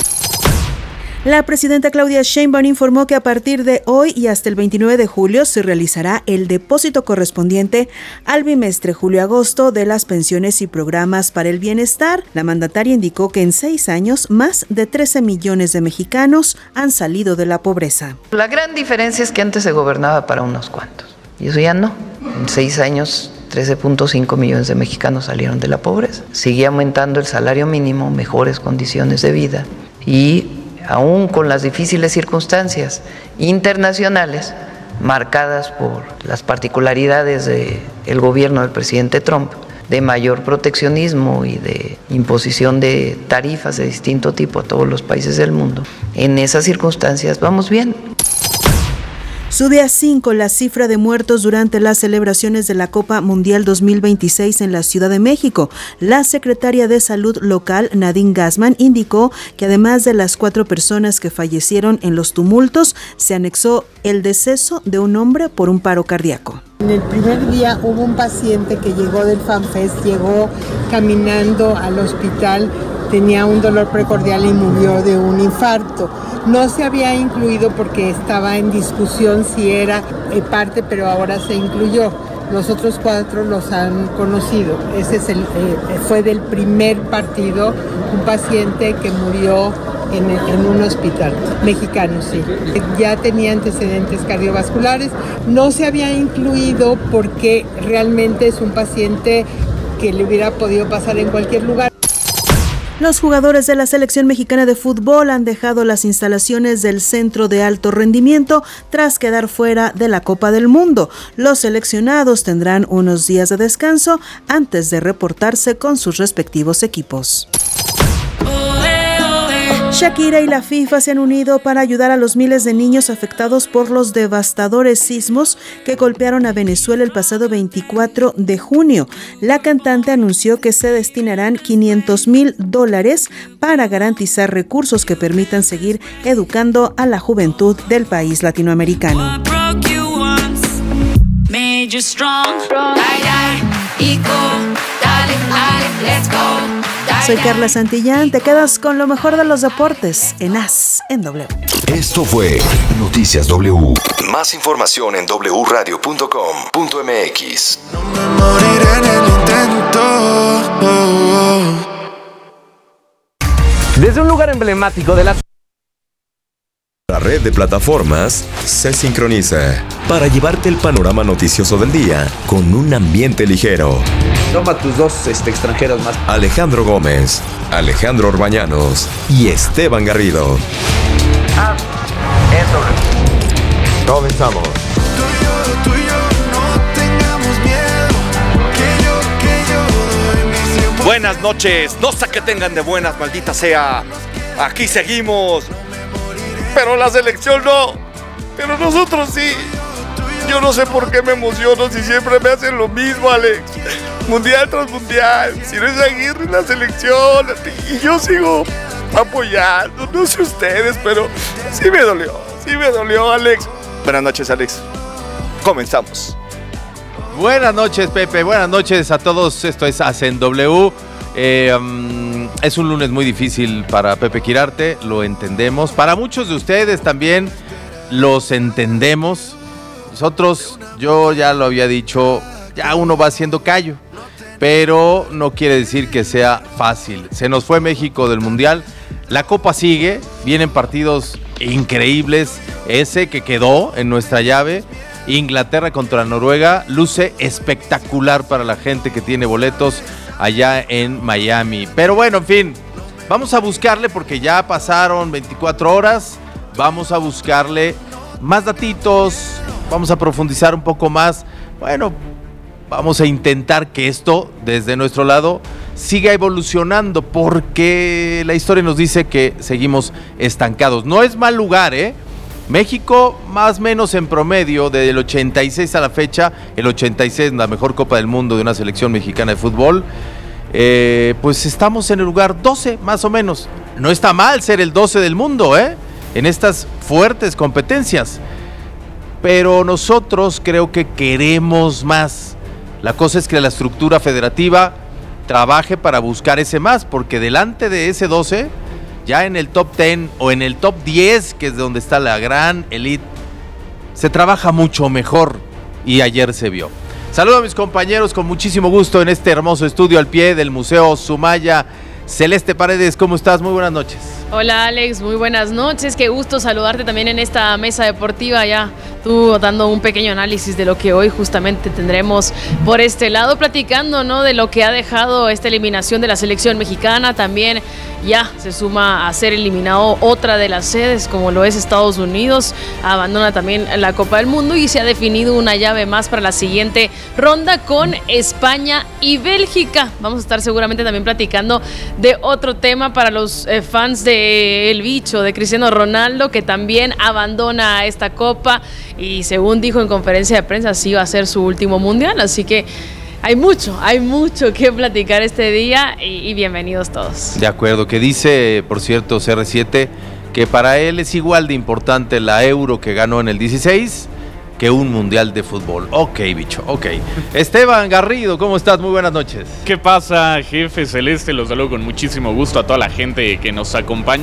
La presidenta Claudia Sheinbaum informó que a partir de hoy y hasta el veintinueve de julio se realizará el depósito correspondiente al bimestre julio-agosto de las pensiones y programas para el bienestar. La mandataria indicó que en seis años más de trece millones de mexicanos han salido de la pobreza. La gran diferencia es que antes se gobernaba para unos cuantos y eso ya no. En seis años trece punto cinco millones de mexicanos salieron de la pobreza. Sigue aumentando el salario mínimo, mejores condiciones de vida y aún con las difíciles circunstancias internacionales marcadas por las particularidades del gobierno del presidente Trump, de mayor proteccionismo y de imposición de tarifas de distinto tipo a todos los países del mundo, en esas circunstancias vamos bien. Sube a cinco la cifra de muertos durante las celebraciones de la Copa Mundial dos mil veintiséis en la Ciudad de México. La secretaria de Salud local, Nadine Gassman, indicó que además de las cuatro personas que fallecieron en los tumultos, se anexó el deceso de un hombre por un paro cardíaco. En el primer día hubo un paciente que llegó del FanFest, llegó caminando al hospital, tenía un dolor precordial y murió de un infarto. No se había incluido porque estaba en discusión si era parte, pero ahora se incluyó. Los otros cuatro los han conocido. Ese es el, eh, fue del primer partido, un paciente que murió en, en un hospital mexicano, sí. Ya tenía antecedentes cardiovasculares, no se había incluido porque realmente es un paciente que le hubiera podido pasar en cualquier lugar. Los jugadores de la selección mexicana de fútbol han dejado las instalaciones del centro de alto rendimiento tras quedar fuera de la Copa del Mundo. Los seleccionados tendrán unos días de descanso antes de reportarse con sus respectivos equipos. Shakira y la FIFA se han unido para ayudar a los miles de niños afectados por los devastadores sismos que golpearon a Venezuela el pasado veinticuatro de junio. La cantante anunció que se destinarán quinientos mil dólares para garantizar recursos que permitan seguir educando a la juventud del país latinoamericano. Soy Carla Santillán, te quedas con lo mejor de los deportes en As en W. Esto fue Noticias W. Más información en doble u radio punto com punto m x. No me moriré en el intento. Desde un lugar emblemático de la La red de plataformas se sincroniza para llevarte el panorama noticioso del día con un ambiente ligero. Toma tus dos este, extranjeros más. Alejandro Gómez, Alejandro Orbañanos y Esteban Garrido. Ah, eso. Comenzamos. Buenas noches, no sé qué tengan de buenas, maldita sea. Aquí seguimos. Pero la selección no. Pero nosotros sí. Yo no sé por qué me emociono si siempre me hacen lo mismo, Alex. Mundial tras mundial. Si no es Aguirre, la selección. Y yo sigo apoyando. No sé ustedes, pero sí me dolió. Sí me dolió, Alex. Buenas noches, Alex. Comenzamos. Buenas noches, Pepe. Buenas noches a todos. Esto es Hacen W. Eh, um, es un lunes muy difícil para Pepe Quirarte, lo entendemos. Para muchos de ustedes también los entendemos. Nosotros, yo ya lo había dicho, ya uno va haciendo callo, pero no quiere decir que sea fácil. Se nos fue México del Mundial, la Copa sigue, vienen partidos increíbles. Ese que quedó en nuestra llave, Inglaterra contra Noruega, luce espectacular para la gente que tiene boletos allá en Miami. Pero bueno, en fin, vamos a buscarle porque ya pasaron veinticuatro horas, vamos a buscarle más datitos, vamos a profundizar un poco más. Bueno, vamos a intentar que esto, desde nuestro lado, siga evolucionando porque la historia nos dice que seguimos estancados. No es mal lugar, ¿eh? México, más o menos en promedio, desde el ochenta y seis a la fecha, el ochenta y seis, la mejor Copa del Mundo de una selección mexicana de fútbol, eh, pues estamos en el lugar doce, más o menos. No está mal ser el doce del mundo, ¿eh? En estas fuertes competencias. Pero nosotros creo que queremos más. La cosa es que la estructura federativa trabaje para buscar ese más, porque delante de ese doce... ya en el top diez o en el top diez, que es donde está la gran elite, se trabaja mucho mejor y ayer se vio. Saludo a mis compañeros con muchísimo gusto en este hermoso estudio al pie del Museo Sumaya. Celeste Paredes, ¿cómo estás? Muy buenas noches. Hola Alex, muy buenas noches, qué gusto saludarte también en esta mesa deportiva, ya tú dando un pequeño análisis de lo que hoy justamente tendremos por este lado, platicando, ¿no?, de lo que ha dejado esta eliminación de la selección mexicana. También ya se suma a ser eliminado otra de las sedes, como lo es Estados Unidos, abandona también la Copa del Mundo y se ha definido una llave más para la siguiente ronda con España y Bélgica. Vamos a estar seguramente también platicando de otro tema para los eh, fans de El Bicho, de Cristiano Ronaldo, que también abandona esta Copa y según dijo en conferencia de prensa, sí va a ser su último mundial, así que hay mucho, hay mucho que platicar este día y, y bienvenidos todos. De acuerdo, que dice, por cierto, C R siete, que para él es igual de importante la Euro que ganó en el dieciséis que un mundial de fútbol. Ok, bicho, ok. Esteban Garrido, ¿cómo estás? Muy buenas noches. ¿Qué pasa, jefe Celeste? Los saludo con muchísimo gusto a toda la gente que nos acompaña.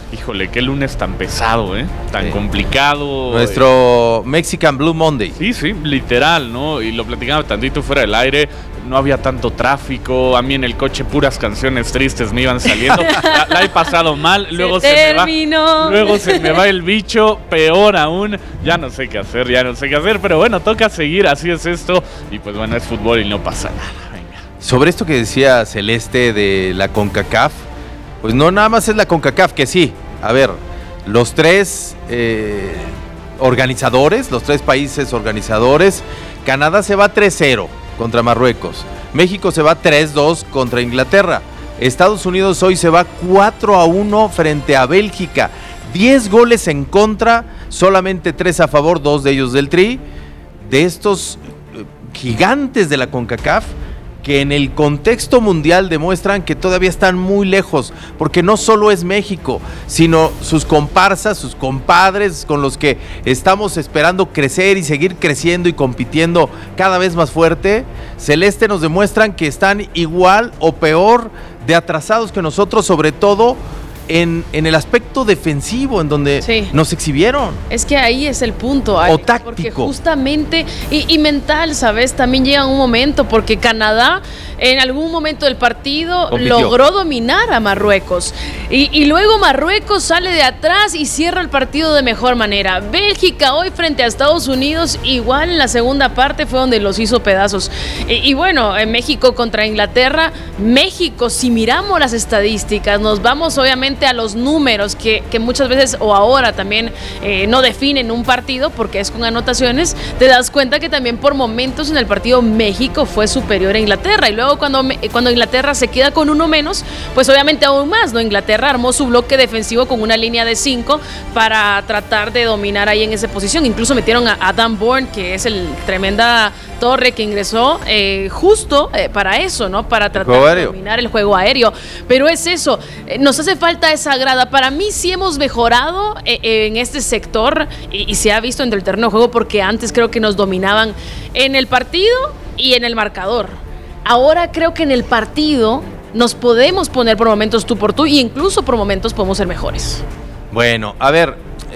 Híjole, qué lunes tan pesado, ¿eh? Tan sí. complicado. Nuestro eh. Mexican Blue Monday. Sí, sí, literal, ¿no? Y lo platicaba tantito fuera del aire. No había tanto tráfico. A mí en el coche puras canciones tristes me iban saliendo. La, la he pasado mal. Luego se, se me va. Luego se me va el bicho. Peor aún. Ya no sé qué hacer, ya no sé qué hacer. Pero bueno, toca seguir. Así es esto. Y pues bueno, es fútbol y no pasa nada. Venga. Sobre esto que decía Celeste de la CONCACAF. Pues no nada más es la CONCACAF, que sí, a ver, los tres eh, organizadores, los tres países organizadores, Canadá se va tres cero contra Marruecos, México se va tres dos contra Inglaterra, Estados Unidos hoy se va cuatro a uno frente a Bélgica, diez goles en contra, solamente tres a favor, dos de ellos del Tri, de estos eh, gigantes de la CONCACAF, que en el contexto mundial demuestran que todavía están muy lejos, porque no solo es México, sino sus comparsas, sus compadres con los que estamos esperando crecer y seguir creciendo y compitiendo cada vez más fuerte. Celeste, nos demuestran que están igual o peor de atrasados que nosotros, sobre todo En, en el aspecto defensivo, en donde sí. nos exhibieron. Es que ahí es el punto, Alex, o táctico. Porque justamente, y, y mental, ¿sabes? También llega un momento, porque Canadá en algún momento del partido compitió. Logró dominar a Marruecos, y, y luego Marruecos sale de atrás y cierra el partido de mejor manera. Bélgica hoy frente a Estados Unidos, igual en la segunda parte fue donde los hizo pedazos. Y, y bueno, en México contra Inglaterra, México, si miramos las estadísticas, nos vamos obviamente a los números que, que muchas veces o ahora también eh, no definen un partido porque es con anotaciones, te das cuenta que también por momentos en el partido México fue superior a Inglaterra, y luego cuando, cuando Inglaterra se queda con uno menos, pues obviamente aún más, ¿no? Inglaterra armó su bloque defensivo con una línea de cinco para tratar de dominar ahí en esa posición, incluso metieron a, a Dan Bourne, que es el tremenda torre que ingresó eh, justo eh, para eso, ¿no? Para tratar de dominar el juego aéreo, pero es eso, eh, nos hace falta esa grada. Para mí sí hemos mejorado eh, en este sector y, y se ha visto en el terreno de juego, porque antes creo que nos dominaban en el partido y en el marcador. Ahora creo que en el partido nos podemos poner por momentos tú por tú, y incluso por momentos podemos ser mejores. Bueno, a ver,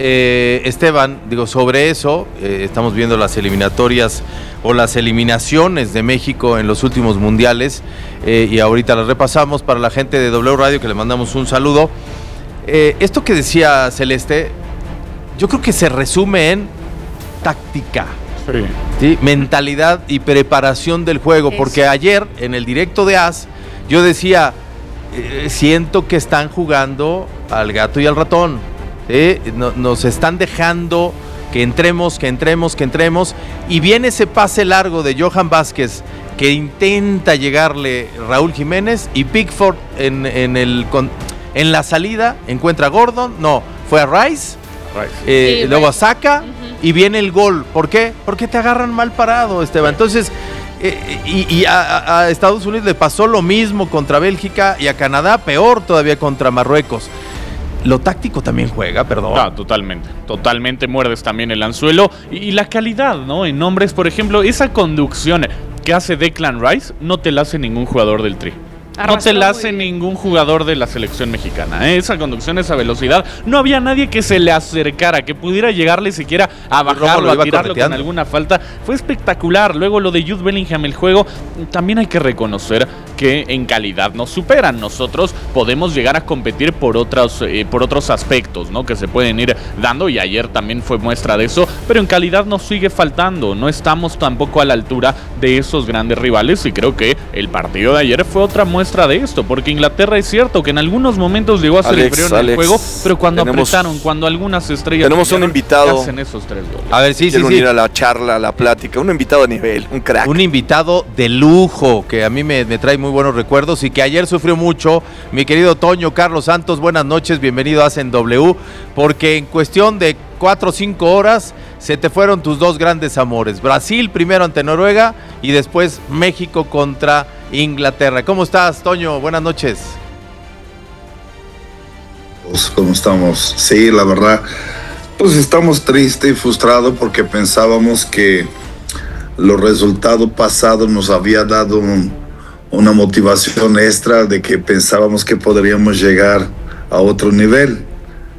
eh, Esteban, digo, sobre eso, eh, estamos viendo las eliminatorias o las eliminaciones de México en los últimos mundiales, eh, y ahorita las repasamos para la gente de W Radio, que le mandamos un saludo. Eh, esto que decía Celeste, yo creo que se resume en táctica, sí. ¿sí? mentalidad y preparación del juego, eso. Porque ayer en el directo de A S yo decía, eh, siento que están jugando al gato y al ratón, ¿sí? no, nos están dejando que entremos, que entremos, que entremos, y viene ese pase largo de Johan Vázquez que intenta llegarle Raúl Jiménez, y Pickford en, en, el, en la salida encuentra a Gordon, no, fue a Rice, Rice. Eh, sí, luego Rice. a Saka, uh-huh. y viene el gol. ¿Por qué? Porque te agarran mal parado, Esteban. Entonces, eh, y, y a, a Estados Unidos le pasó lo mismo contra Bélgica, y a Canadá peor todavía contra Marruecos. Lo táctico también juega, perdón. Ah, totalmente, totalmente muerdes también el anzuelo. Y, y la calidad, ¿no? En nombres, por ejemplo, esa conducción que hace Declan Rice no te la hace ningún jugador del Tri. No te la hace ningún jugador de la selección mexicana, ¿eh? Esa conducción, esa velocidad. No había nadie que se le acercara, que pudiera llegarle siquiera a bajarlo, a tirarlo con alguna falta. Fue espectacular. Luego lo de Jude Bellingham, el juego, también hay que reconocer que en calidad nos superan. Nosotros podemos llegar a competir por otros, eh, por otros aspectos, ¿no? Que se pueden ir dando, y ayer también fue muestra de eso, pero en calidad nos sigue faltando. No estamos tampoco a la altura de esos grandes rivales, y creo que el partido de ayer fue otra muestra de esto, porque Inglaterra es cierto que en algunos momentos llegó a ser inferior en el juego, pero cuando tenemos, apretaron, cuando algunas estrellas tenemos un invitado, hacen esos tres goles. A ver, sí, Quiero sí, unir sí. a la charla, a la plática, un invitado de nivel, un crack. Un invitado de lujo, que a mí me, me trae muy buenos recuerdos, y que ayer sufrió mucho, mi querido Toño Carlos Santos. Buenas noches, bienvenido a Hacen W, porque en cuestión de cuatro o cinco horas se te fueron tus dos grandes amores. Brasil primero ante Noruega, y después México contra Inglaterra. ¿Cómo estás, Toño? Buenas noches. Pues, ¿cómo estamos? Sí, la verdad, pues estamos tristes y frustrados, porque pensábamos que los resultados pasados nos había dado un, una motivación extra, de que pensábamos que podríamos llegar a otro nivel.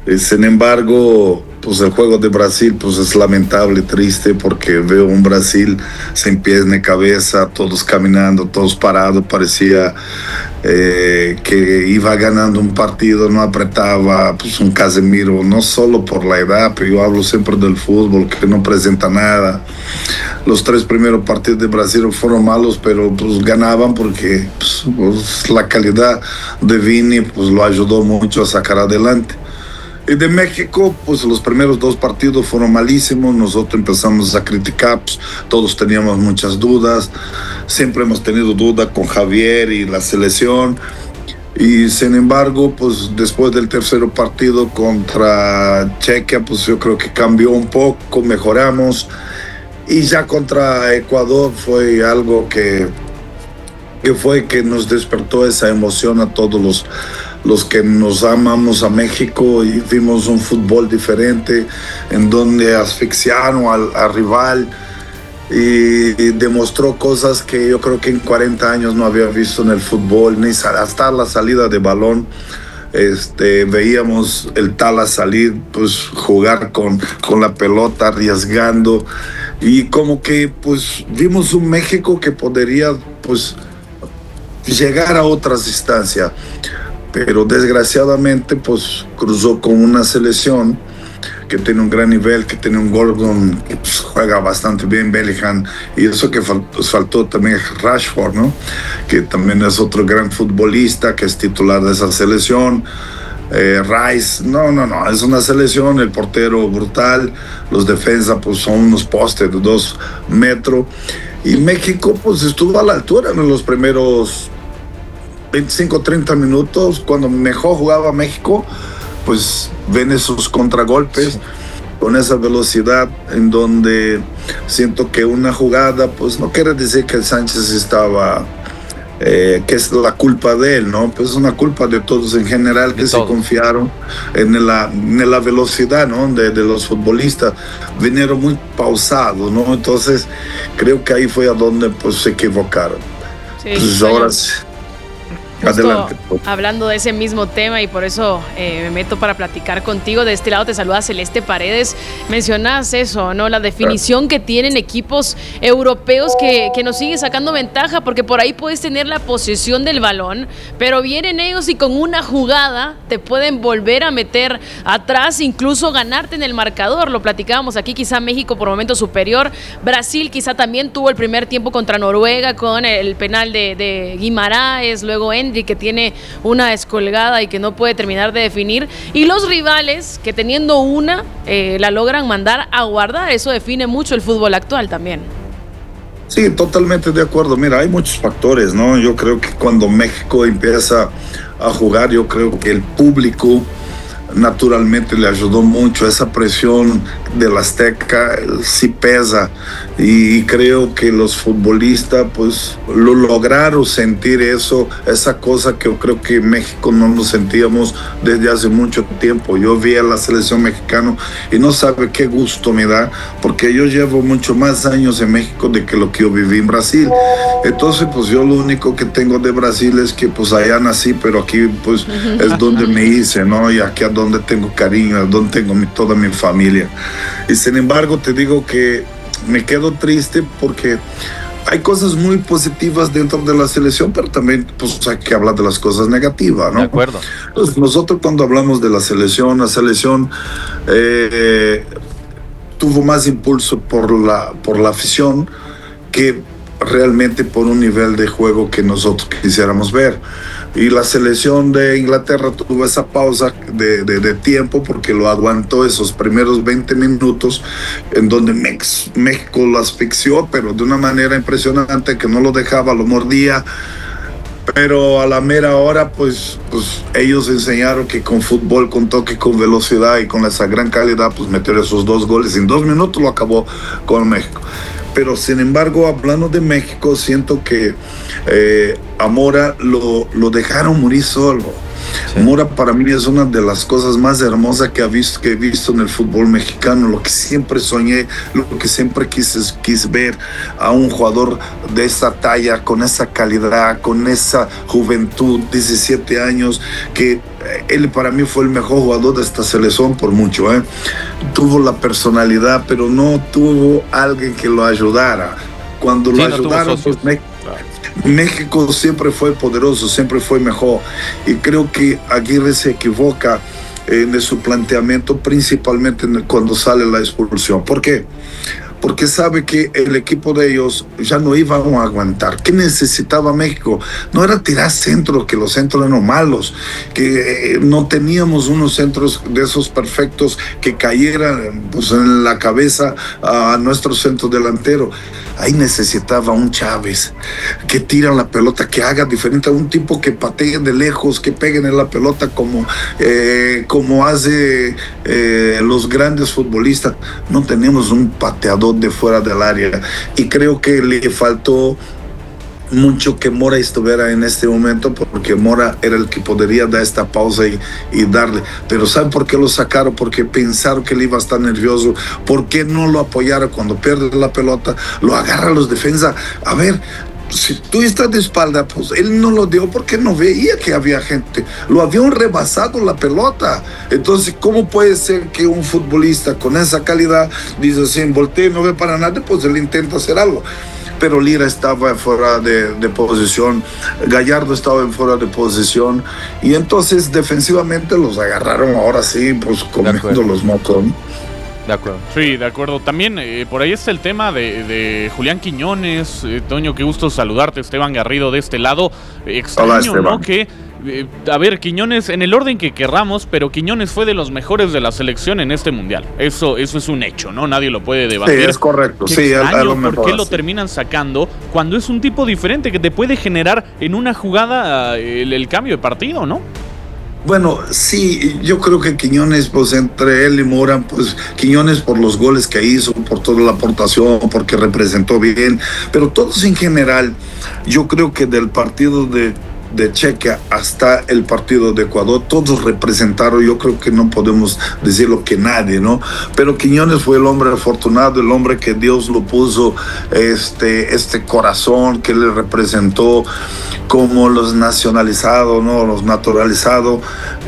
Eh, sin embargo, pues el juego de Brasil pues es lamentable, triste, porque veo un Brasil sin pies ni cabeza, todos caminando, todos parados, parecía eh, que iba ganando un partido, no apretaba, pues un Casemiro, no solo por la edad, pero yo hablo siempre del fútbol, que no presenta nada. Los tres primeros partidos de Brasil fueron malos, pero pues ganaban porque pues, pues, la calidad de Vini pues lo ayudó mucho a sacar adelante. Y de México, pues los primeros dos partidos fueron malísimos, nosotros empezamos a criticar, pues, todos teníamos muchas dudas, siempre hemos tenido dudas con Javier y la selección, y sin embargo, pues después del tercer partido contra Chequia, pues yo creo que cambió un poco, mejoramos, y ya contra Ecuador fue algo que, que fue que nos despertó esa emoción a todos los los que nos amamos a México, y vimos un fútbol diferente en donde asfixiaron al, al rival y, y demostró cosas que yo creo que en cuarenta años no había visto en el fútbol, ni hasta la salida de balón. Este, veíamos el Tala salir, pues jugar con, con la pelota, arriesgando, y como que pues vimos un México que podría pues llegar a otras instancias. Pero desgraciadamente pues cruzó con una selección que tiene un gran nivel, que tiene un Gordon que pues, juega bastante bien, Bellingham, y eso que faltó, faltó también Rashford, ¿no? Que también es otro gran futbolista, que es titular de esa selección. Eh, Rice, no, no, no, es una selección, el portero brutal, los defensas pues son unos postes de dos metros, y México pues estuvo a la altura en los primeros veinticinco, treinta minutos, cuando mejor jugaba México, pues ven esos contragolpes, sí, con esa velocidad, en donde siento que una jugada, pues no quiere decir que el Sánchez estaba, eh, que es la culpa de él, ¿no? Pues es una culpa de todos en general, que se confiaron en la, en la velocidad, ¿no? De, de los futbolistas, vinieron muy pausados, ¿no? Entonces creo que ahí fue a donde pues se equivocaron. Sí, pues bueno. ahora sí. Justo Adelante. hablando de ese mismo tema, y por eso eh, me meto para platicar contigo. De este lado te saluda Celeste Paredes. Mencionas eso, ¿no? La definición que tienen equipos europeos que, que nos siguen sacando ventaja, porque por ahí puedes tener la posesión del balón, pero vienen ellos y con una jugada te pueden volver a meter atrás, incluso ganarte en el marcador. Lo platicábamos aquí, quizá México por momentos superior. Brasil quizá también tuvo el primer tiempo contra Noruega con el penal de, de Guimaraes, luego en que tiene una descolgada y que no puede terminar de definir, y los rivales que teniendo una eh, la logran mandar a guardar. Eso define mucho el fútbol actual también. Sí, totalmente de acuerdo. Mira, hay muchos factores, ¿no? Yo creo que cuando México empieza a jugar, yo creo que el público naturalmente le ayudó mucho. Esa presión del Azteca sí pesa, y creo que los futbolistas pues lo lograron sentir eso, esa cosa que yo creo que México no lo sentíamos desde hace mucho tiempo. Yo vi a la selección mexicana y no sabe qué gusto me da, porque yo llevo mucho más años en México de que lo que yo viví en Brasil. Entonces pues yo lo único que tengo de Brasil es que pues allá nací, pero aquí pues es donde me hice, ¿no? Y aquí es donde tengo cariño, es donde tengo mi, toda mi familia. Y sin embargo te digo que me quedo triste porque hay cosas muy positivas dentro de la selección, pero también pues hay que hablar de las cosas negativas, ¿no? De acuerdo. Entonces, nosotros cuando hablamos de la selección, la selección eh, tuvo más impulso por la, por la afición que realmente por un nivel de juego que nosotros quisiéramos ver. Y la selección de Inglaterra tuvo esa pausa de, de, de tiempo porque lo aguantó esos primeros veinte minutos en donde Mex, México lo asfixió, pero de una manera impresionante, que no lo dejaba, lo mordía. Pero a la mera hora, pues, pues ellos enseñaron que con fútbol, con toque, con velocidad y con esa gran calidad, pues meter esos dos goles en dos minutos lo acabó con México. Pero sin embargo, hablando de México, siento que eh, a Mora lo, lo dejaron morir solo. Sí. Mora para mí es una de las cosas más hermosas que, ha visto, que he visto en el fútbol mexicano, lo que siempre soñé, lo que siempre quise, quise ver a un jugador de esa talla, con esa calidad, con esa juventud, diecisiete años, que él para mí fue el mejor jugador de esta selección por mucho, ¿eh? Tuvo la personalidad, pero no tuvo alguien que lo ayudara. Cuando sí, lo no ayudaron, pues, México, México siempre fue poderoso, siempre fue mejor. Y creo que Aguirre se equivoca en su planteamiento, principalmente cuando sale la expulsión. ¿Por qué? Porque sabe que el equipo de ellos ya no iba a aguantar. ¿Qué necesitaba México? No era tirar centros, que los centros eran malos, que eh, no teníamos unos centros de esos perfectos que cayeran pues, en la cabeza a nuestro centro delantero. Ahí necesitaba un Chávez que tira la pelota, que haga diferente, a un tipo que patee de lejos, que peguen en la pelota como, eh, como hace eh, los grandes futbolistas. No tenemos un pateador de fuera del área, y creo que le faltó mucho que Mora estuviera en este momento, porque Mora era el que podría dar esta pausa y, y darle. Pero ¿saben por qué lo sacaron? Porque pensaron que él iba a estar nervioso. ¿Por qué no lo apoyaron cuando pierde la pelota? Lo agarra los defensas. A ver, si tú estás de espalda, pues él no lo dio porque no veía que había gente. Lo habían rebasado la pelota. Entonces, ¿cómo puede ser que un futbolista con esa calidad dice así, voltea y no ve para nada? Pues él intenta hacer algo. Pero Lira estaba fuera de, de posición, Gallardo estaba en fuera de posición, y entonces defensivamente los agarraron ahora sí, pues comiendo los mocos. De acuerdo. Sí, de acuerdo. También eh, por ahí está el tema de, de Julián Quiñones. Eh, Toño, qué gusto saludarte. Esteban Garrido de este lado. Eh, extraño, Hola, ¿no? Que, eh, a ver, Quiñones, en el orden que querramos, pero Quiñones fue de los mejores de la selección en este mundial. Eso, eso es un hecho, ¿no? Nadie lo puede debatir. Sí, es correcto. Qué sí, extraño, a, a lo ¿por mejor, qué lo sí. terminan sacando cuando es un tipo diferente que te puede generar en una jugada el, el cambio de partido, ¿no? Bueno, sí, yo creo que Quiñones, pues entre él y Mora, pues Quiñones por los goles que hizo, por toda la aportación, porque representó bien, pero todos en general, yo creo que del partido de de Chequia hasta el partido de Ecuador, todos representaron, yo creo que no podemos decirlo que nadie, ¿no? Pero Quiñones fue el hombre afortunado, el hombre que Dios lo puso, este, este corazón que le representó, como los nacionalizados, ¿no? Los naturalizados,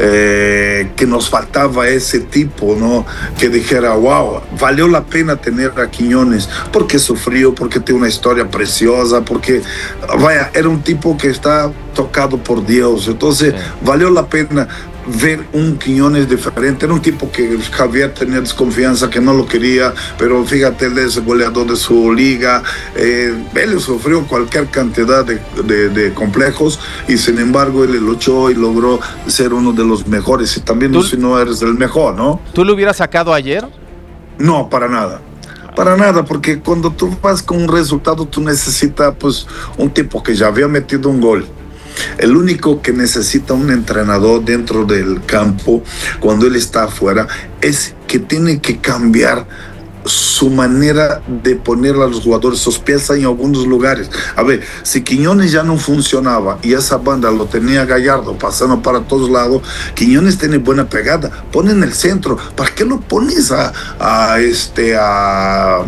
eh, que nos faltaba ese tipo, ¿no? Que dijera, wow, valió la pena tener a Quiñones, porque sufrió, porque tiene una historia preciosa, porque, vaya, era un tipo que está tocado por Dios. Entonces, sí, valió la pena ver un Quiñones diferente. Era un tipo que Javier tenía desconfianza, que no lo quería, pero fíjate, él es goleador de su liga. Eh, él sufrió cualquier cantidad de, de, de complejos, y sin embargo él luchó y logró ser uno de los mejores. Y también no, si no eres el mejor, ¿no? ¿Tú lo hubieras sacado ayer? No, para nada. Para nada, porque cuando tú vas con un resultado, tú necesitas pues un tipo que ya había metido un gol. El único que necesita un entrenador dentro del campo cuando él está afuera es que tiene que cambiar su manera de poner a los jugadores sus piezas en algunos lugares. A ver, si Quiñones ya no funcionaba y esa banda lo tenía Gallardo pasando para todos lados, Quiñones tiene buena pegada, pone en el centro. ¿Para qué lo pones a, a este a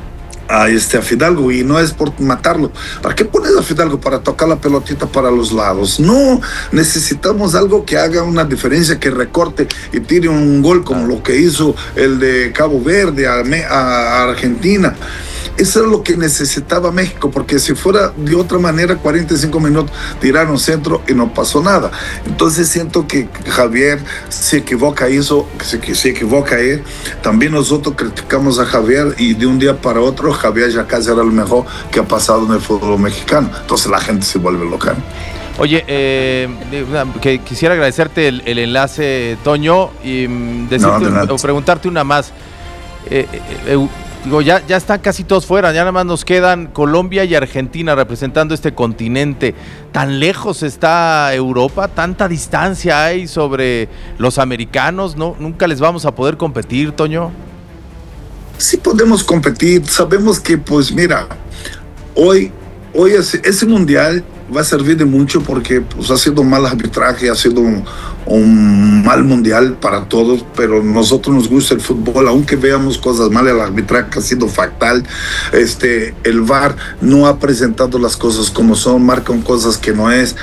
a este a Fidalgo? Y no es por matarlo. ¿Para qué pones a Fidalgo? Para tocar la pelotita para los lados. No, necesitamos algo que haga una diferencia, que recorte y tire un gol como lo que hizo el de Cabo Verde a, a Argentina. Eso es lo que necesitaba México, porque si fuera de otra manera, cuarenta y cinco minutos tiraron centro y no pasó nada. Entonces siento que Javier se equivoca eso, que se equivoca él. También nosotros criticamos a Javier, y de un día para otro Javier ya casi era el mejor que ha pasado en el fútbol mexicano. Entonces la gente se vuelve loca. Oye, eh, que quisiera agradecerte el, el enlace, Toño, y decirte, no, o preguntarte una más. Eh, eh, Digo, ya, ya están casi todos fuera, ya nada más nos quedan Colombia y Argentina representando este continente. ¿Tan lejos está Europa? ¿Tanta distancia hay sobre los americanos? ¿No? ¿Nunca les vamos a poder competir, Toño? Sí podemos competir, sabemos que, pues mira, hoy hoy ese, ese mundial va a servir de mucho porque pues, ha sido un mal arbitraje, ha sido un, un mal mundial para todos, pero a nosotros nos gusta el fútbol, aunque veamos cosas malas, el arbitraje ha sido fatal. Este, el V A R no ha presentado las cosas como son, marcan cosas que no es.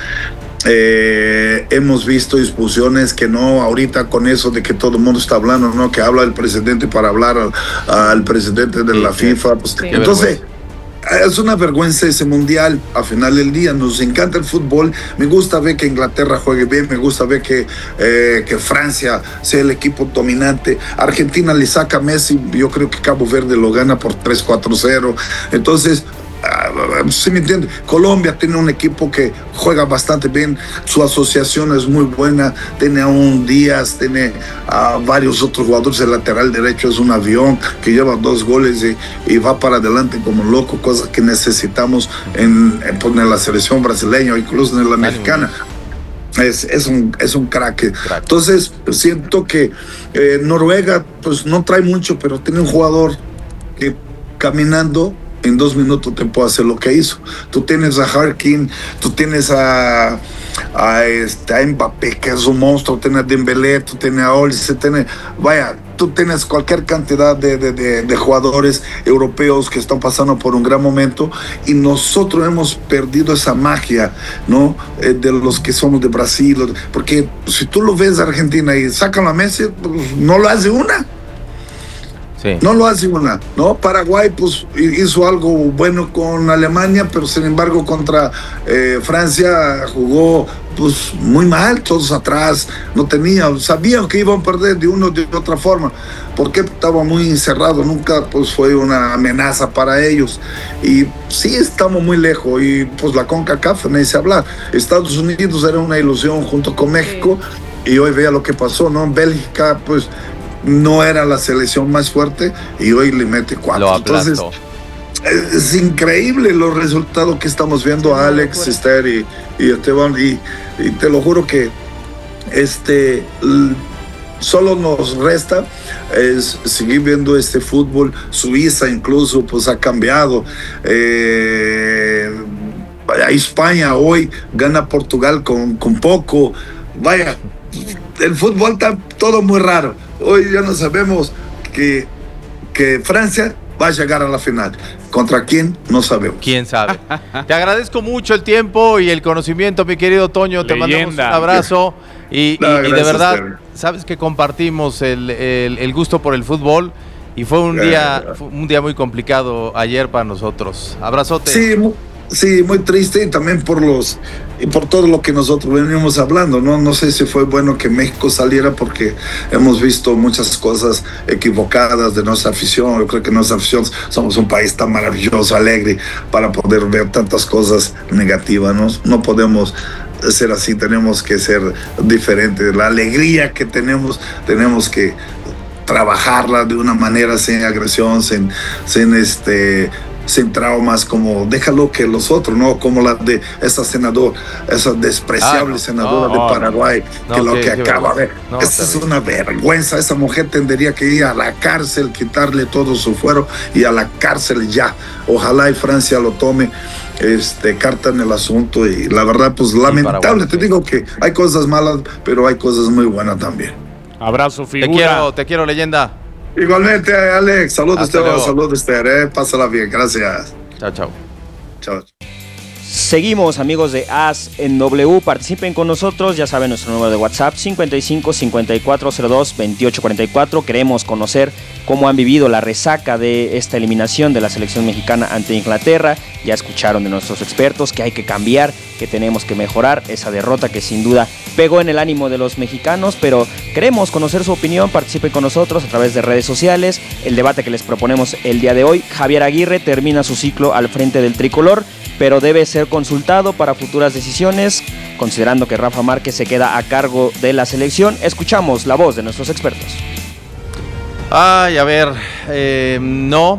Eh, hemos visto expulsiones que no, ahorita con eso de que todo el mundo está hablando, ¿no? Que habla el presidente para hablar al, al presidente de sí, la sí. FIFA. Pues, sí, entonces, es una vergüenza ese mundial. Al final del día, nos encanta el fútbol. Me gusta ver que Inglaterra juegue bien, me gusta ver que, eh, que Francia sea el equipo dominante. Argentina le saca a Messi, yo creo que Cabo Verde lo gana por tres cuatro cero. Entonces, ¿sí me entiende? Colombia tiene un equipo que juega bastante bien, su asociación es muy buena, tiene a un Díaz, tiene a varios otros jugadores, el lateral derecho es un avión que lleva dos goles y, y va para adelante como loco, cosa que necesitamos en, en, en la selección brasileña o incluso en la mexicana. Es, es, un, es un crack. crack. Entonces siento que eh, Noruega pues no trae mucho, pero tiene un jugador que caminando en dos minutos te puede hacer lo que hizo. Tú tienes a Harkin, tú tienes a, a, este, a Mbappé, que es un monstruo, tienes a Dembélé, tú tienes a Olise, tienes, vaya, tú tienes cualquier cantidad de, de, de, de jugadores europeos que están pasando por un gran momento y nosotros hemos perdido esa magia, ¿no? Eh, de los que somos de Brasil, porque si tú lo ves a Argentina y sacan a Messi, pues, no lo hace una. Sí. No lo hace una, ¿no? Paraguay pues hizo algo bueno con Alemania, pero sin embargo contra eh, Francia jugó pues muy mal, todos atrás, no tenía, sabían que iban a perder de una o de otra forma, porque estaba muy encerrado, nunca pues fue una amenaza para ellos, y sí estamos muy lejos, y pues la CONCACAF no se habla, Estados Unidos era una ilusión junto con México, y hoy vea lo que pasó, ¿no? Bélgica pues no era la selección más fuerte y hoy le mete cuatro. Entonces, es, es increíble los resultados que estamos viendo a Alex, Esther y, y Esteban. Y, y te lo juro que este l- solo nos resta es seguir viendo este fútbol. Suiza incluso pues ha cambiado. Eh, a España hoy gana Portugal con, con poco. Vaya, el fútbol está todo muy raro. Hoy ya no sabemos que, que Francia va a llegar a la final. ¿Contra quién? No sabemos. ¿Quién sabe? Te agradezco mucho el tiempo y el conocimiento, mi querido Toño. Te Leyenda. mandamos un abrazo. Y, no, y, y de verdad, Terry. sabes que compartimos el, el, el gusto por el fútbol y fue un día, fue un día muy complicado ayer para nosotros. Abrazote. Sí, Sí, muy triste y también por los y por todo lo que nosotros venimos hablando, ¿no? No sé si fue bueno que México saliera porque hemos visto muchas cosas equivocadas de nuestra afición. Yo creo que nuestra afición somos un país tan maravilloso, alegre, para poder ver tantas cosas negativas, ¿no? No podemos ser así, tenemos que ser diferentes. La alegría que tenemos, tenemos que trabajarla de una manera sin agresión, sin, sin este... sin traumas, como déjalo que los otros, ¿no? Como la de esa senadora, esa despreciable ah, no, senadora no, de Paraguay, no, que no, lo que, que acaba de... No, esa es una vergüenza, esa mujer tendría que ir a la cárcel, quitarle todo su fuero y a la cárcel ya. Ojalá y Francia lo tome este, carta en el asunto y la verdad, pues lamentable, Paraguay, te sí. digo que hay cosas malas, pero hay cosas muy buenas también. Abrazo, figura. Te quiero, te quiero, leyenda. Igualmente, Alex. Saludos, Esteban. Saludos, Esther. Eh. Pásala bien. Gracias. Chao, chao. Chao. Seguimos, amigos de As en W. Participen con nosotros. Ya saben nuestro número de WhatsApp: cincuenta y cinco, cincuenta y cuatro cero dos, veintiocho cuarenta y cuatro. Queremos conocer cómo han vivido la resaca de esta eliminación de la selección mexicana ante Inglaterra. Ya escucharon de nuestros expertos que hay que cambiar, que tenemos que mejorar esa derrota que sin duda pegó en el ánimo de los mexicanos, pero queremos conocer su opinión. Participen con nosotros a través de redes sociales. El debate que les proponemos el día de hoy: Javier Aguirre termina su ciclo al frente del tricolor, pero debe ser consultado para futuras decisiones, considerando que Rafa Márquez se queda a cargo de la selección. Escuchamos la voz de nuestros expertos. Ay, a ver, eh, no,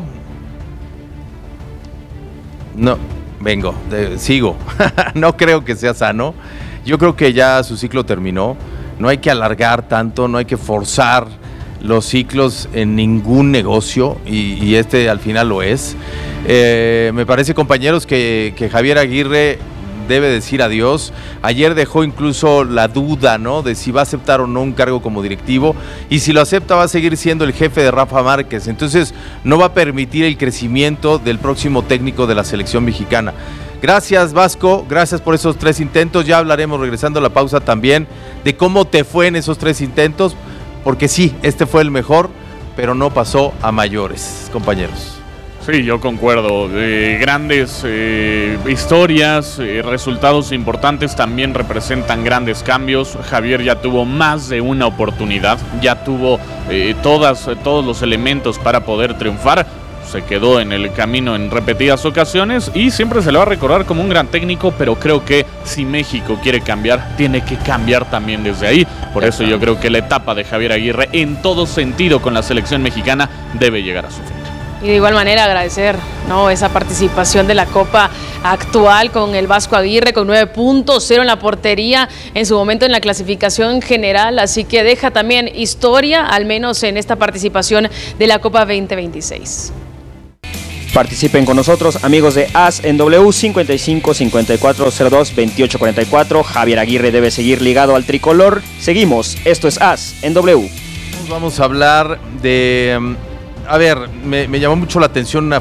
no, vengo, de, sigo, no creo que sea sano, yo creo que ya su ciclo terminó, no hay que alargar tanto, no hay que forzar los ciclos en ningún negocio y, y este al final lo es. Eh, me parece, compañeros, que, que Javier Aguirre debe decir adiós. Ayer dejó incluso la duda, ¿no?, de si va a aceptar o no un cargo como directivo, y si lo acepta va a seguir siendo el jefe de Rafa Márquez, entonces no va a permitir el crecimiento del próximo técnico de la selección mexicana. Gracias, Vasco, gracias por esos tres intentos. Ya hablaremos, regresando a la pausa, también de cómo te fue en esos tres intentos, porque sí, este fue el mejor, pero no pasó a mayores, compañeros. Sí, yo concuerdo. Eh, grandes eh, historias, eh, resultados importantes también representan grandes cambios. Javier ya tuvo más de una oportunidad, ya tuvo eh, todas, todos los elementos para poder triunfar. Se quedó en el camino en repetidas ocasiones y siempre se le va a recordar como un gran técnico, pero creo que si México quiere cambiar, tiene que cambiar también desde ahí. Por eso yo creo que la etapa de Javier Aguirre, en todo sentido con la selección mexicana, debe llegar a su fin. Y de igual manera agradecer, ¿no?, esa participación de la Copa actual con el Vasco Aguirre, con nueve puntos, cero en la portería, en su momento en la clasificación general, así que deja también historia, al menos en esta participación de la Copa veinte veintiséis. Participen con nosotros, amigos de As en W, cincuenta y cinco, cincuenta y cuatro, cero dos, veintiocho cuarenta y cuatro. Javier Aguirre debe seguir ligado al tricolor. Seguimos, esto es As en W. Vamos a hablar de... A ver, me, me llamó mucho la atención una,